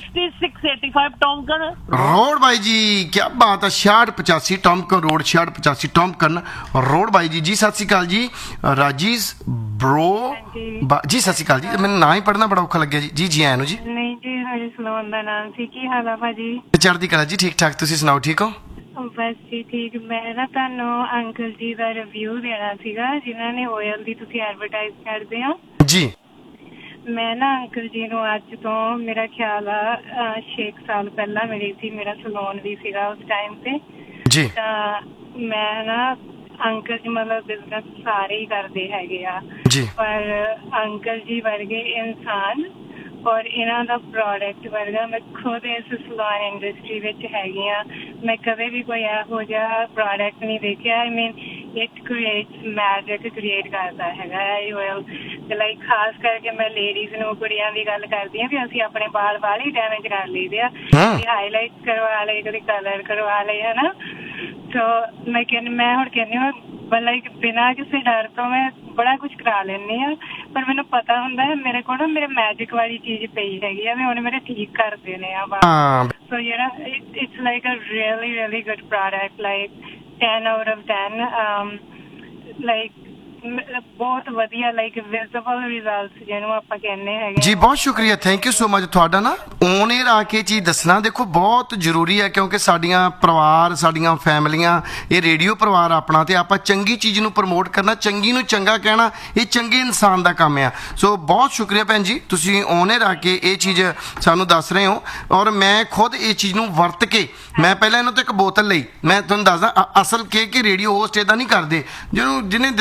6685 ਟੌਮਕਨ ਰੋਡ ਬਾਈ ਜੀ, ਕੀ ਬਾਤ ਹੈ। 6685 ਟੌਮਕਨ ਰੋਡ, 6685 ਟੌਮਕਨ ਰੋਡ ਬਾਈ ਜੀ। ਜੀ ਸਤਿ ਸ਼੍ਰੀ ਅਕਾਲ ਜੀ, ਰਾਜੀਜ਼ ਬ੍ਰੋ ਜੀ ਸਤਿ ਸ਼੍ਰੀ ਅਕਾਲ ਜੀ। ਮੈਨੂੰ ਨਾਂ ਹੀ ਪੜ੍ਹਨਾ ਬੜਾ ਔਖਾ ਲੱਗਿਆ ਜੀ। ਜੀ ਆਇਆਂ ਨੂੰ ਜੀ। ਨਹੀਂ ਜੀ, ਹਜੇ ਸਲੋਨ ਦਾ ਨਾਮ ਸੀ। ਕੀ ਹਾਲ ਆ ਭਾਜੀ? ਚੜ੍ਹਦੀ ਕਲਾ ਜੀ, ਠੀਕ ਠਾਕ। ਤੁਸੀਂ ਸੁਣਾਓ, ਠੀਕ ਹੋ? ਬਸ ਜੀ ਠੀਕ। ਮੈਂ ਨਾ ਤੁਹਾਨੂੰ ਅੰਕਲ ਜੀ ਦਾ ਰਿਵਿਊ ਦੇਣਾ ਸੀਗਾ, ਜਿਨ੍ਹਾਂ ਨੇ ਓਇਲ ਦੀ ਤੁਸੀਂ ਐਡਵਰਟਾਈਜ਼ ਕਰਦੇ ਹੋ ਜੀ। ਮੈਂ ਨਾ ਅੰਕਲ ਜੀ ਨੂੰ ਅੱਜ ਤੋਂ ਮੇਰਾ ਖਿਆਲ ਆ 6 ਸਾਲ ਪਹਿਲਾਂ ਮਿਲੀ ਸੀ। ਮੇਰਾ ਸਲੋਨ ਵੀ ਸੀਗਾ ਉਸ ਟਾਈਮ ਤੇ ਜੀ। ਤਾਂ ਮੈਂ ਨਾ ਅੰਕਲ ਜੀ ਮਤਲਬ ਬਿਜ਼ਨਸ ਸਾਰੇ ਹੀ ਕਰਦੇ ਹੈਗੇ ਆ ਜੀ, ਪਰ ਅੰਕਲ ਜੀ ਵਰਗੇ ਇਨਸਾਨ ਔਰ ਇਹਨਾਂ ਦਾ ਪ੍ਰੋਡਕਟ ਵਰਗਾ ਮੈਂ ਖੁਦ ਇਸ ਸਲੂਨ ਇੰਡਸਟਰੀ ਵਿੱਚ ਹੈਗੀ ਆ, ਮੈਂ ਕਦੇ ਵੀ ਕੋਈ ਇਹੋ ਜਿਹਾ ਪ੍ਰੋਡਕਟ ਨਹੀਂ ਦੇਖਿਆ। ਆਈ ਮੀਨ ਇਟ ਕ੍ਰੀਏਟਸ ਮੈਜਿਕ ਕ੍ਰੀਏਟ ਕਰਦਾ ਹੈਗਾ ਇਹ ਓਇਲ। ਤੇ ਲਾਈਕ ਖਾਸ ਕਰਕੇ ਮੈਂ ਲੇਡੀਜ਼ ਨੂੰ, ਕੁੜੀਆਂ ਦੀ ਗੱਲ ਕਰਦੀ ਹਾਂ ਵੀ ਅਸੀਂ ਆਪਣੇ ਬਾਲ ਵਾਲੇ ਡੈਮੇਜ ਕਰ ਲਈਦੇ ਆ, ਕਦੇ ਹਾਈਲਾਈਟ ਕਰਵਾ ਲਏ, ਕਦੇ ਕਲਰ ਕਰਵਾ ਲਏ, ਹਨਾ। ਸੋ ਮੈਂ ਹੁਣ ਕਹਿੰਦੀ ਹਾਂ ਲਾਈਕ ਬਿਨਾਂ ਕਿਸੇ ਡਰ ਤੋਂ ਮੈਂ ਬੜਾ ਕੁਛ ਕਰਾ ਲੈਂਦੀ ਹਾਂ, ਪਰ ਮੈਨੂੰ ਪਤਾ ਹੁੰਦਾ ਹੈ ਮੇਰੇ ਕੋਲ ਨਾ ਮੇਰੇ ਮੈਜਿਕ ਵਾਲੀ ਚੀਜ਼ ਪਈ ਹੈਗੀ ਆ ਵੀ ਉਹਨੇ ਮੇਰੇ ਠੀਕ ਕਰ ਦੇਣੇ ਆ ਬਾਲ। So it's like a really good product, like 10 out of 10, like ਬਹੁਤ ਵਧੀਆ, ਲਾਈਕ ਵਿਜ਼ੀਬਲ ਰਿਜ਼ਲਟਸ ਜਿਹਨੂੰ ਆਪਾਂ ਕਹਿੰਦੇ ਹੈਗੇ। ਜੀ ਬਹੁਤ ਸ਼ੁਕਰੀਆ, ਥੈਂਕ ਯੂ ਸੋ ਮਚ ਤੁਹਾਡਾ ਨਾ ਔਨ 에ਅਰ ਆ ਕੇ ਚੀਜ਼ ਦੱਸਣਾ। ਦੇਖੋ ਬਹੁਤ ਜ਼ਰੂਰੀ ਹੈ, ਕਿਉਂਕਿ ਸਾਡੀਆਂ ਪਰਿਵਾਰ, ਸਾਡੀਆਂ ਫੈਮਲੀਆਂ, ਇਹ ਰੇਡੀਓ ਪਰਿਵਾਰ ਆਪਣਾ, ਤੇ ਆਪਾਂ ਚੰਗੀ ਚੀਜ਼ ਨੂੰ ਪ੍ਰਮੋਟ ਕਰਨਾ, ਚੰਗੀ ਨੂੰ ਚੰਗਾ ਕਹਿਣਾ, ਇਹ ਚੰਗੇ ਇਨਸਾਨ ਦਾ ਕੰਮ ਆ। ਸੋ ਬਹੁਤ ਸ਼ੁਕਰੀਆ ਭੈਣ ਜੀ, ਤੁਸੀਂ ਔਨ 에ਅਰ ਆ ਕੇ ਇਹ ਚੀਜ਼ ਸਾਨੂੰ ਦੱਸ ਰਹੇ ਹੋ। ਔਰ ਮੈਂ ਖੁਦ ਇਹ ਚੀਜ਼ ਨੂੰ ਵਰਤ ਕੇ, ਮੈਂ ਪਹਿਲਾਂ ਇਹਨਾਂ ਤੋਂ ਇੱਕ ਬੋਤਲ ਲਈ, ਮੈਂ ਤੁਹਾਨੂੰ ਦੱਸਦਾ ਅਸਲ ਕਿ ਰੇਡੀਓ ਹੋਸਟ ਇੱਦਾਂ ਨਹੀਂ ਕਰਦੇ, ਜਿਹਨੇ ਦਿੱਤਾ 4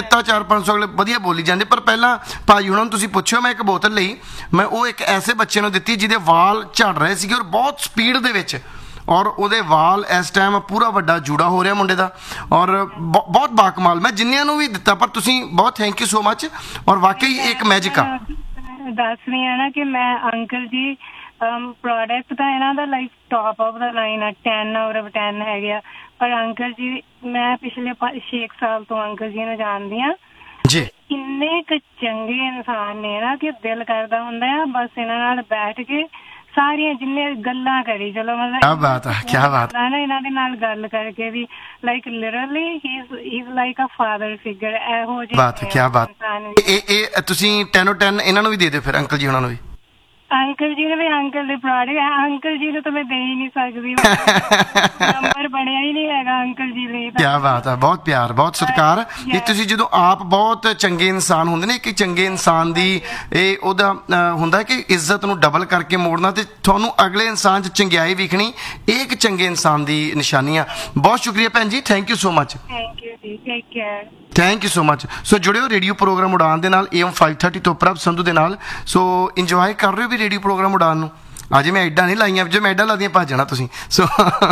400-500 ਅਗਲੇ ਵਧੀਆ ਬੋਲੀ ਜਾਂਦੇ। ਪਰ ਪਹਿਲਾਂ ਭਾਜੀ ਹੁਣਾਂ ਨੂੰ ਤੁਸੀਂ ਪੁੱਛਿਓ, ਮੈਂ ਇੱਕ ਬੋਤਲ ਲਈ, ਮੈਂ ਉਹ ਇੱਕ ਐਸੇ ਬੱਚੇ ਨੂੰ ਦਿੱਤੀ ਜਿਹਦੇ ਵਾਲ ਝੜ ਰਹੇ ਸੀਗੇ ਔਰ ਬਹੁਤ ਸਪੀਡ ਦੇ ਵਿੱਚ, ਔਰ ਉਹਦੇ ਵਾਲ ਇਸ ਟਾਈਮ ਪੂਰਾ ਵੱਡਾ ਜੂੜਾ ਹੋ ਰਿਹਾ ਮੁੰਡੇ ਦਾ, ਔਰ ਬਹੁਤ ਬਾਕਮਾਲ। ਮੈਂ ਜਿੰਨਿਆਂ ਨੂੰ ਵੀ ਦਿੱਤਾ, ਪਰ ਤੁਸੀਂ ਬਹੁਤ ਥੈਂਕ ਯੂ ਸੋ ਮਚ। ਔਰ ਵਾਕਈ ਇੱਕ ਮੈਜਿਕ ਆ। ਦੱਸ ਰਹੀ ਹਾਂ ਨਾ ਕਿ ਮੈਂ ਅੰਕਲ ਜੀ ਪ੍ਰੋਡਕਟ ਤਾਂ ਇਹਨਾਂ ਦਾ like top of the line ਆ, 10 ਆਊਟ ਆਫ 10 ਹੈਗੇ ਆ। ਪਰ ਅੰਕਲ ਜੀ ਮੈਂ ਪਿਛਲੇ 6 ਸਾਲ ਤੋਂ ਅੰਕਲ ਜੀ ਨੂੰ ਜਾਣਦੀ ਹਾਂ ਜੀ। ਇੰਨੇ ਕੁ ਚੰਗੇ ਇਨਸਾਨ ਨੇ ਨਾ ਕਿ ਦਿਲ ਕਰਦਾ ਹੁੰਦਾ ਆ ਬਸ ਇਹਨਾਂ ਨਾਲ ਬੈਠ ਕੇ ਸਾਰੀਆਂ ਜਿੰਨੇ ਗੱਲਾਂ ਕਰੀ ਚਲੋ, ਮਤਲਬ ਕਿਆ ਬਾਤ ਹੈ, ਕਿਆ ਬਾਤ ਨਾ ਇਹਨਾਂ ਦੇ ਨਾਲ ਗੱਲ ਕਰਕੇ ਵੀ like literally he is like a father figure. ਇਹੋ ਜਿਹੇ ਬਾਤ ਹੈ, ਕਿਆ ਬਾਤ। ਇਹ ਤੁਸੀਂ 10 of 10 ਇਹਨਾਂ ਨੂੰ ਵੀ ਦੇ ਦਿਓ ਫਿਰ, ਅੰਕਲ ਜੀ ਉਹਨਾਂ ਨੂੰ ਵੀ। ਅੰਕਲ ਜੀ ਨੇ ਵੀ ਅੰਕਲ ਦੇ ਪ੍ਰੋਡਕਟ, ਅੰਕਲ ਜੀ ਨੂੰ ਤਾਂ ਮੈਂ ਦੇ ਹੀ ਨਹੀਂ ਸਕਦੀ, ਨੰਬਰ ਬਣਿਆ ਹੀ ਨਹੀਂ ਹੈਗਾ ਅੰਕਲ ਜੀ ਲਈ। ਕਿਆ ਬਾਤ ਹੈ, ਬਹੁਤ ਪਿਆਰ, ਬਹੁਤ ਸਤਿਕਾਰ। ਇਹ ਤੁਸੀਂ ਜਦੋਂ ਆਪ ਬਹੁਤ ਚੰਗੇ ਇਨਸਾਨ ਹੁੰਦੇ ਨੇ, ਕਿ ਚੰਗੇ ਇਨਸਾਨ ਦੀ ਇਹ ਉਹਦਾ ਹੁੰਦਾ ਕਿ ਇੱਜ਼ਤ ਨੂੰ ਡਬਲ ਕਰਕੇ ਮੋੜਨਾ, ਤੇ ਤੁਹਾਨੂੰ ਅਗਲੇ ਇਨਸਾਨ 'ਚ ਚੰਗਿਆਈ ਵਿਖਣੀ, ਇਹ ਇੱਕ ਚੰਗੇ ਇਨਸਾਨ ਦੀ ਨਿਸ਼ਾਨੀ ਆ। ਬਹੁਤ ਸ਼ੁਕਰੀਆ ਭੈਣ ਜੀ, thank you so much. Thank you ਜੀ, take care. Thank you so much. So ਜੁੜਿਓ radio programme ਉਡਾਨ ਦੇ ਨਾਲ, AM 530 ਤੋਂ ਪ੍ਰਭ ਸੰਧੂ ਦੇ ਨਾਲ। ਸੋ ਇੰਜੋਏ ਕਰ ਰਹੇ ਹੋ ਵੀ ਰੇਡੀਓ ਪ੍ਰੋਗਰਾਮ ਉਡਾਨ ਨੂੰ। ਅਜੇ ਮੈਂ ਐਡਾਂ ਨਹੀਂ ਲਾਈਆਂ, ਜੇ ਮੈਂ ਐਡਾਂ ਲਾਦੀਆਂ ਭੱਜ ਜਾਣਾ ਤੁਸੀਂ। ਸੋ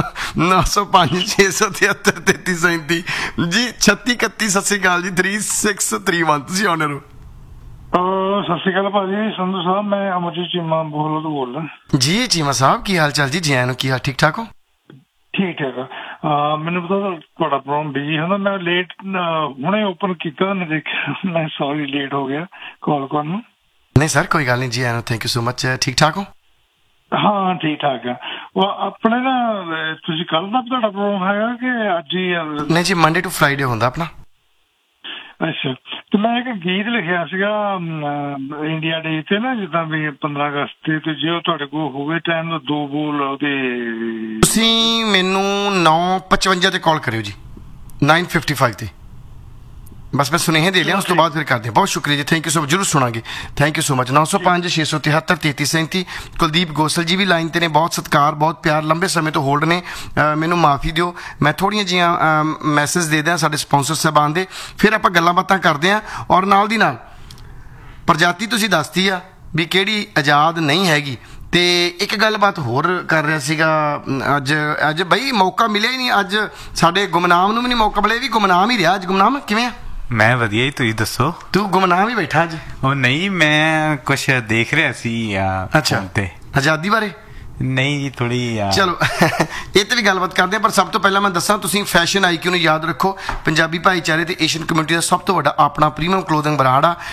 905 673 3337 ਜੀ, 36 31 ਸਤਿ ਸ਼੍ਰੀ ਅਕਾਲ ਜੀ, 3631 ਤੁਸੀਂ ਆਨਰ ਹੋ। ਸਤਿ ਸ਼੍ਰੀ ਅਕਾਲ ਭਾਜੀ ਸੰਧੂ ਸਾਹਿਬ, ਮੈਂ ਅਮਰਜੀਤ ਚੀਮਾ ਬੋਹਲੋ ਤੋਂ ਬੋਲ ਰਿਹਾ ਜੀ। ਚੀਮਾ ਸਾਹਿਬ ਕੀ ਹਾਲ ਚਾਲ ਜੀ? ਜੀ ਆਇਆਂ ਨੂੰ, ਕੀ ਹਾਲ? ਠੀਕ ਠਾਕ ਹੋ? ਠੀਕ ਹੈ। ਮੈਨੂੰ ਪਤਾ ਤੁਹਾਡਾ ਪ੍ਰੋਗਰਾਮ ਬਿਜੀ ਹੁੰਦਾ, ਮੈਂ ਲੇਟ ਹੁਣੇ ਓਪਨ ਕੀਤਾ, ਮੈਂ ਦੇਖਿਆ, ਮੈਂ ਸੌਰੀ ਲੇਟ ਹੋ ਗਿਆ ਕਾਲ ਕਰਨ ਨੂੰ। ਨਹੀਂ ਸਰ ਕੋਈ ਗੱਲ ਨਹੀਂ ਜੀ ਆਇਆਂ ਨੂੰ, ਥੈਂਕ ਯੂ ਸੋ ਮਚ। ਠੀਕ ਠਾਕ ਹੋ? ਹਾਂ ਠੀਕ ਠਾਕ ਆ। ਉਹ ਆਪਣੇ ਨਾ ਤੁਸੀਂ ਕੱਲ ਦਾ ਤੁਹਾਡਾ ਪ੍ਰੋਗਰਾਮ ਹੈਗਾ ਕਿ ਅੱਜ ਹੀ? ਨਹੀਂ ਜੀ, ਮੰਡੇ ਟੂ ਫਰਾਈਡੇ ਹੁੰਦਾ ਆਪਣਾ। ਅੱਛਾ, ਤੇ ਮੈਂ ਇੱਕ ਗੀਤ ਲਿਖਿਆ ਸੀਗਾ ਇੰਡੀਆ ਡੇ ਤੇ ਨਾ, ਜਿੱਦਾਂ ਵੀ 15 ਅਗਸਤ ਤੇ ਜੇ ਉਹ ਤੁਹਾਡੇ ਕੋਲ ਹੋਵੇ ਟਾਈਮ ਤਾਂ 2 ਬੋਲ ਉਹਦੇ। ਤੁਸੀਂ ਮੈਨੂੰ 9:55 ਤੇ ਕਾਲ ਕਰਿਓ ਜੀ, 9:55 ਤੇ। ਬਸ ਮੈਂ ਸੁਨੇਹੇ ਦੇ ਲਿਆ, ਉਸ ਤੋਂ ਬਾਅਦ ਫਿਰ ਕਰਦੇ ਹਾਂ। ਬਹੁਤ ਸ਼ੁਕਰੀਆ ਜੀ, ਥੈਂਕ ਯੂ ਸੋ ਮਚ, ਜ਼ਰੂਰ ਸੁਣਾਂਗੇ। Thank you so much. 905 673 3337। Kuldeep Gosal ਜੀ ਵੀ ਲਾਈਨ ਤੇ ਨੇ, ਬਹੁਤ ਸਤਿਕਾਰ, ਬਹੁਤ ਪਿਆਰ, ਲੰਬੇ ਸਮੇਂ ਤੋਂ ਹੋਲਡ ਨੇ। ਮੈਨੂੰ ਮਾਫੀ ਦਿਓ, ਮੈਂ ਥੋੜ੍ਹੀਆਂ ਜਿਹੀਆਂ ਮੈਸੇਜ ਦੇ ਦਿਆਂ ਸਾਡੇ ਸਪਾਂਸਰ ਸਾਹਿਬਾਨ ਦੇ, ਫਿਰ ਆਪਾਂ ਗੱਲਾਂ ਬਾਤਾਂ ਕਰਦੇ ਹਾਂ। ਔਰ ਨਾਲ ਦੀ ਨਾਲ ਪ੍ਰਜਾਤੀ ਤੁਸੀਂ ਦੱਸਤੀ ਆ ਵੀ ਕਿਹੜੀ ਆਜ਼ਾਦ ਨਹੀਂ ਹੈਗੀ। ਤੇ ਇੱਕ ਗੱਲਬਾਤ ਹੋਰ ਕਰ ਰਿਹਾ ਸੀਗਾ, ਅੱਜ ਬਈ ਮੌਕਾ ਮਿਲਿਆ ਹੀ ਨਹੀਂ। ਅੱਜ ਸਾਡੇ ਗੁਮਨਾਮ ਨੂੰ ਵੀ ਨਹੀਂ ਮੌਕਾ ਮਿਲਿਆ, ਵੀ ਗੁਮਨਾਮ ਹੀ ਰਿਹਾ ਅੱਜ। ਗੁਮਨਾਮ ਕਿਵੇਂ ਆ? ਮੈਂ ਵਧੀਆ ਜੀ, ਤੁਸੀਂ ਦੱਸੋ? ਤੂੰ ਗੁਮਨਾਮ ਹੀ ਬੈਠਾ ਅੱਜ? ਉਹ ਨਹੀਂ, ਮੈਂ ਕੁਛ ਦੇਖ ਰਿਹਾ ਸੀ ਅੱਛਾ ਤੇ ਆਜ਼ਾਦੀ ਬਾਰੇ। ਨਹੀਂ ਜੀ, ਥੋੜੀ ਚਲੋ ਇਹ ਤੇ ਵੀ ਗੱਲਬਾਤ ਕਰਦੇ ਆ, ਪਰ ਸਭ ਤੋਂ ਪਹਿਲਾਂ ਮੈਂ ਦੱਸਾਂ, ਤੁਸੀਂ ਫੈਸ਼ਨ IQ ਨੂੰ ਯਾਦ ਰੱਖੋ। ਪੰਜਾਬੀ ਭਾਈਚਾਰੇ ਤੇ ਏਸ਼ੀਅਨ ਕਮਿਊਨਿਟੀ ਦਾ ਸਭ ਤੋਂ ਵੱਡਾ ਆਪਣਾ ਪ੍ਰੀਮੀਅਮ ਕਲੋਥਿੰਗ ਬ੍ਰਾਂਡ ਆ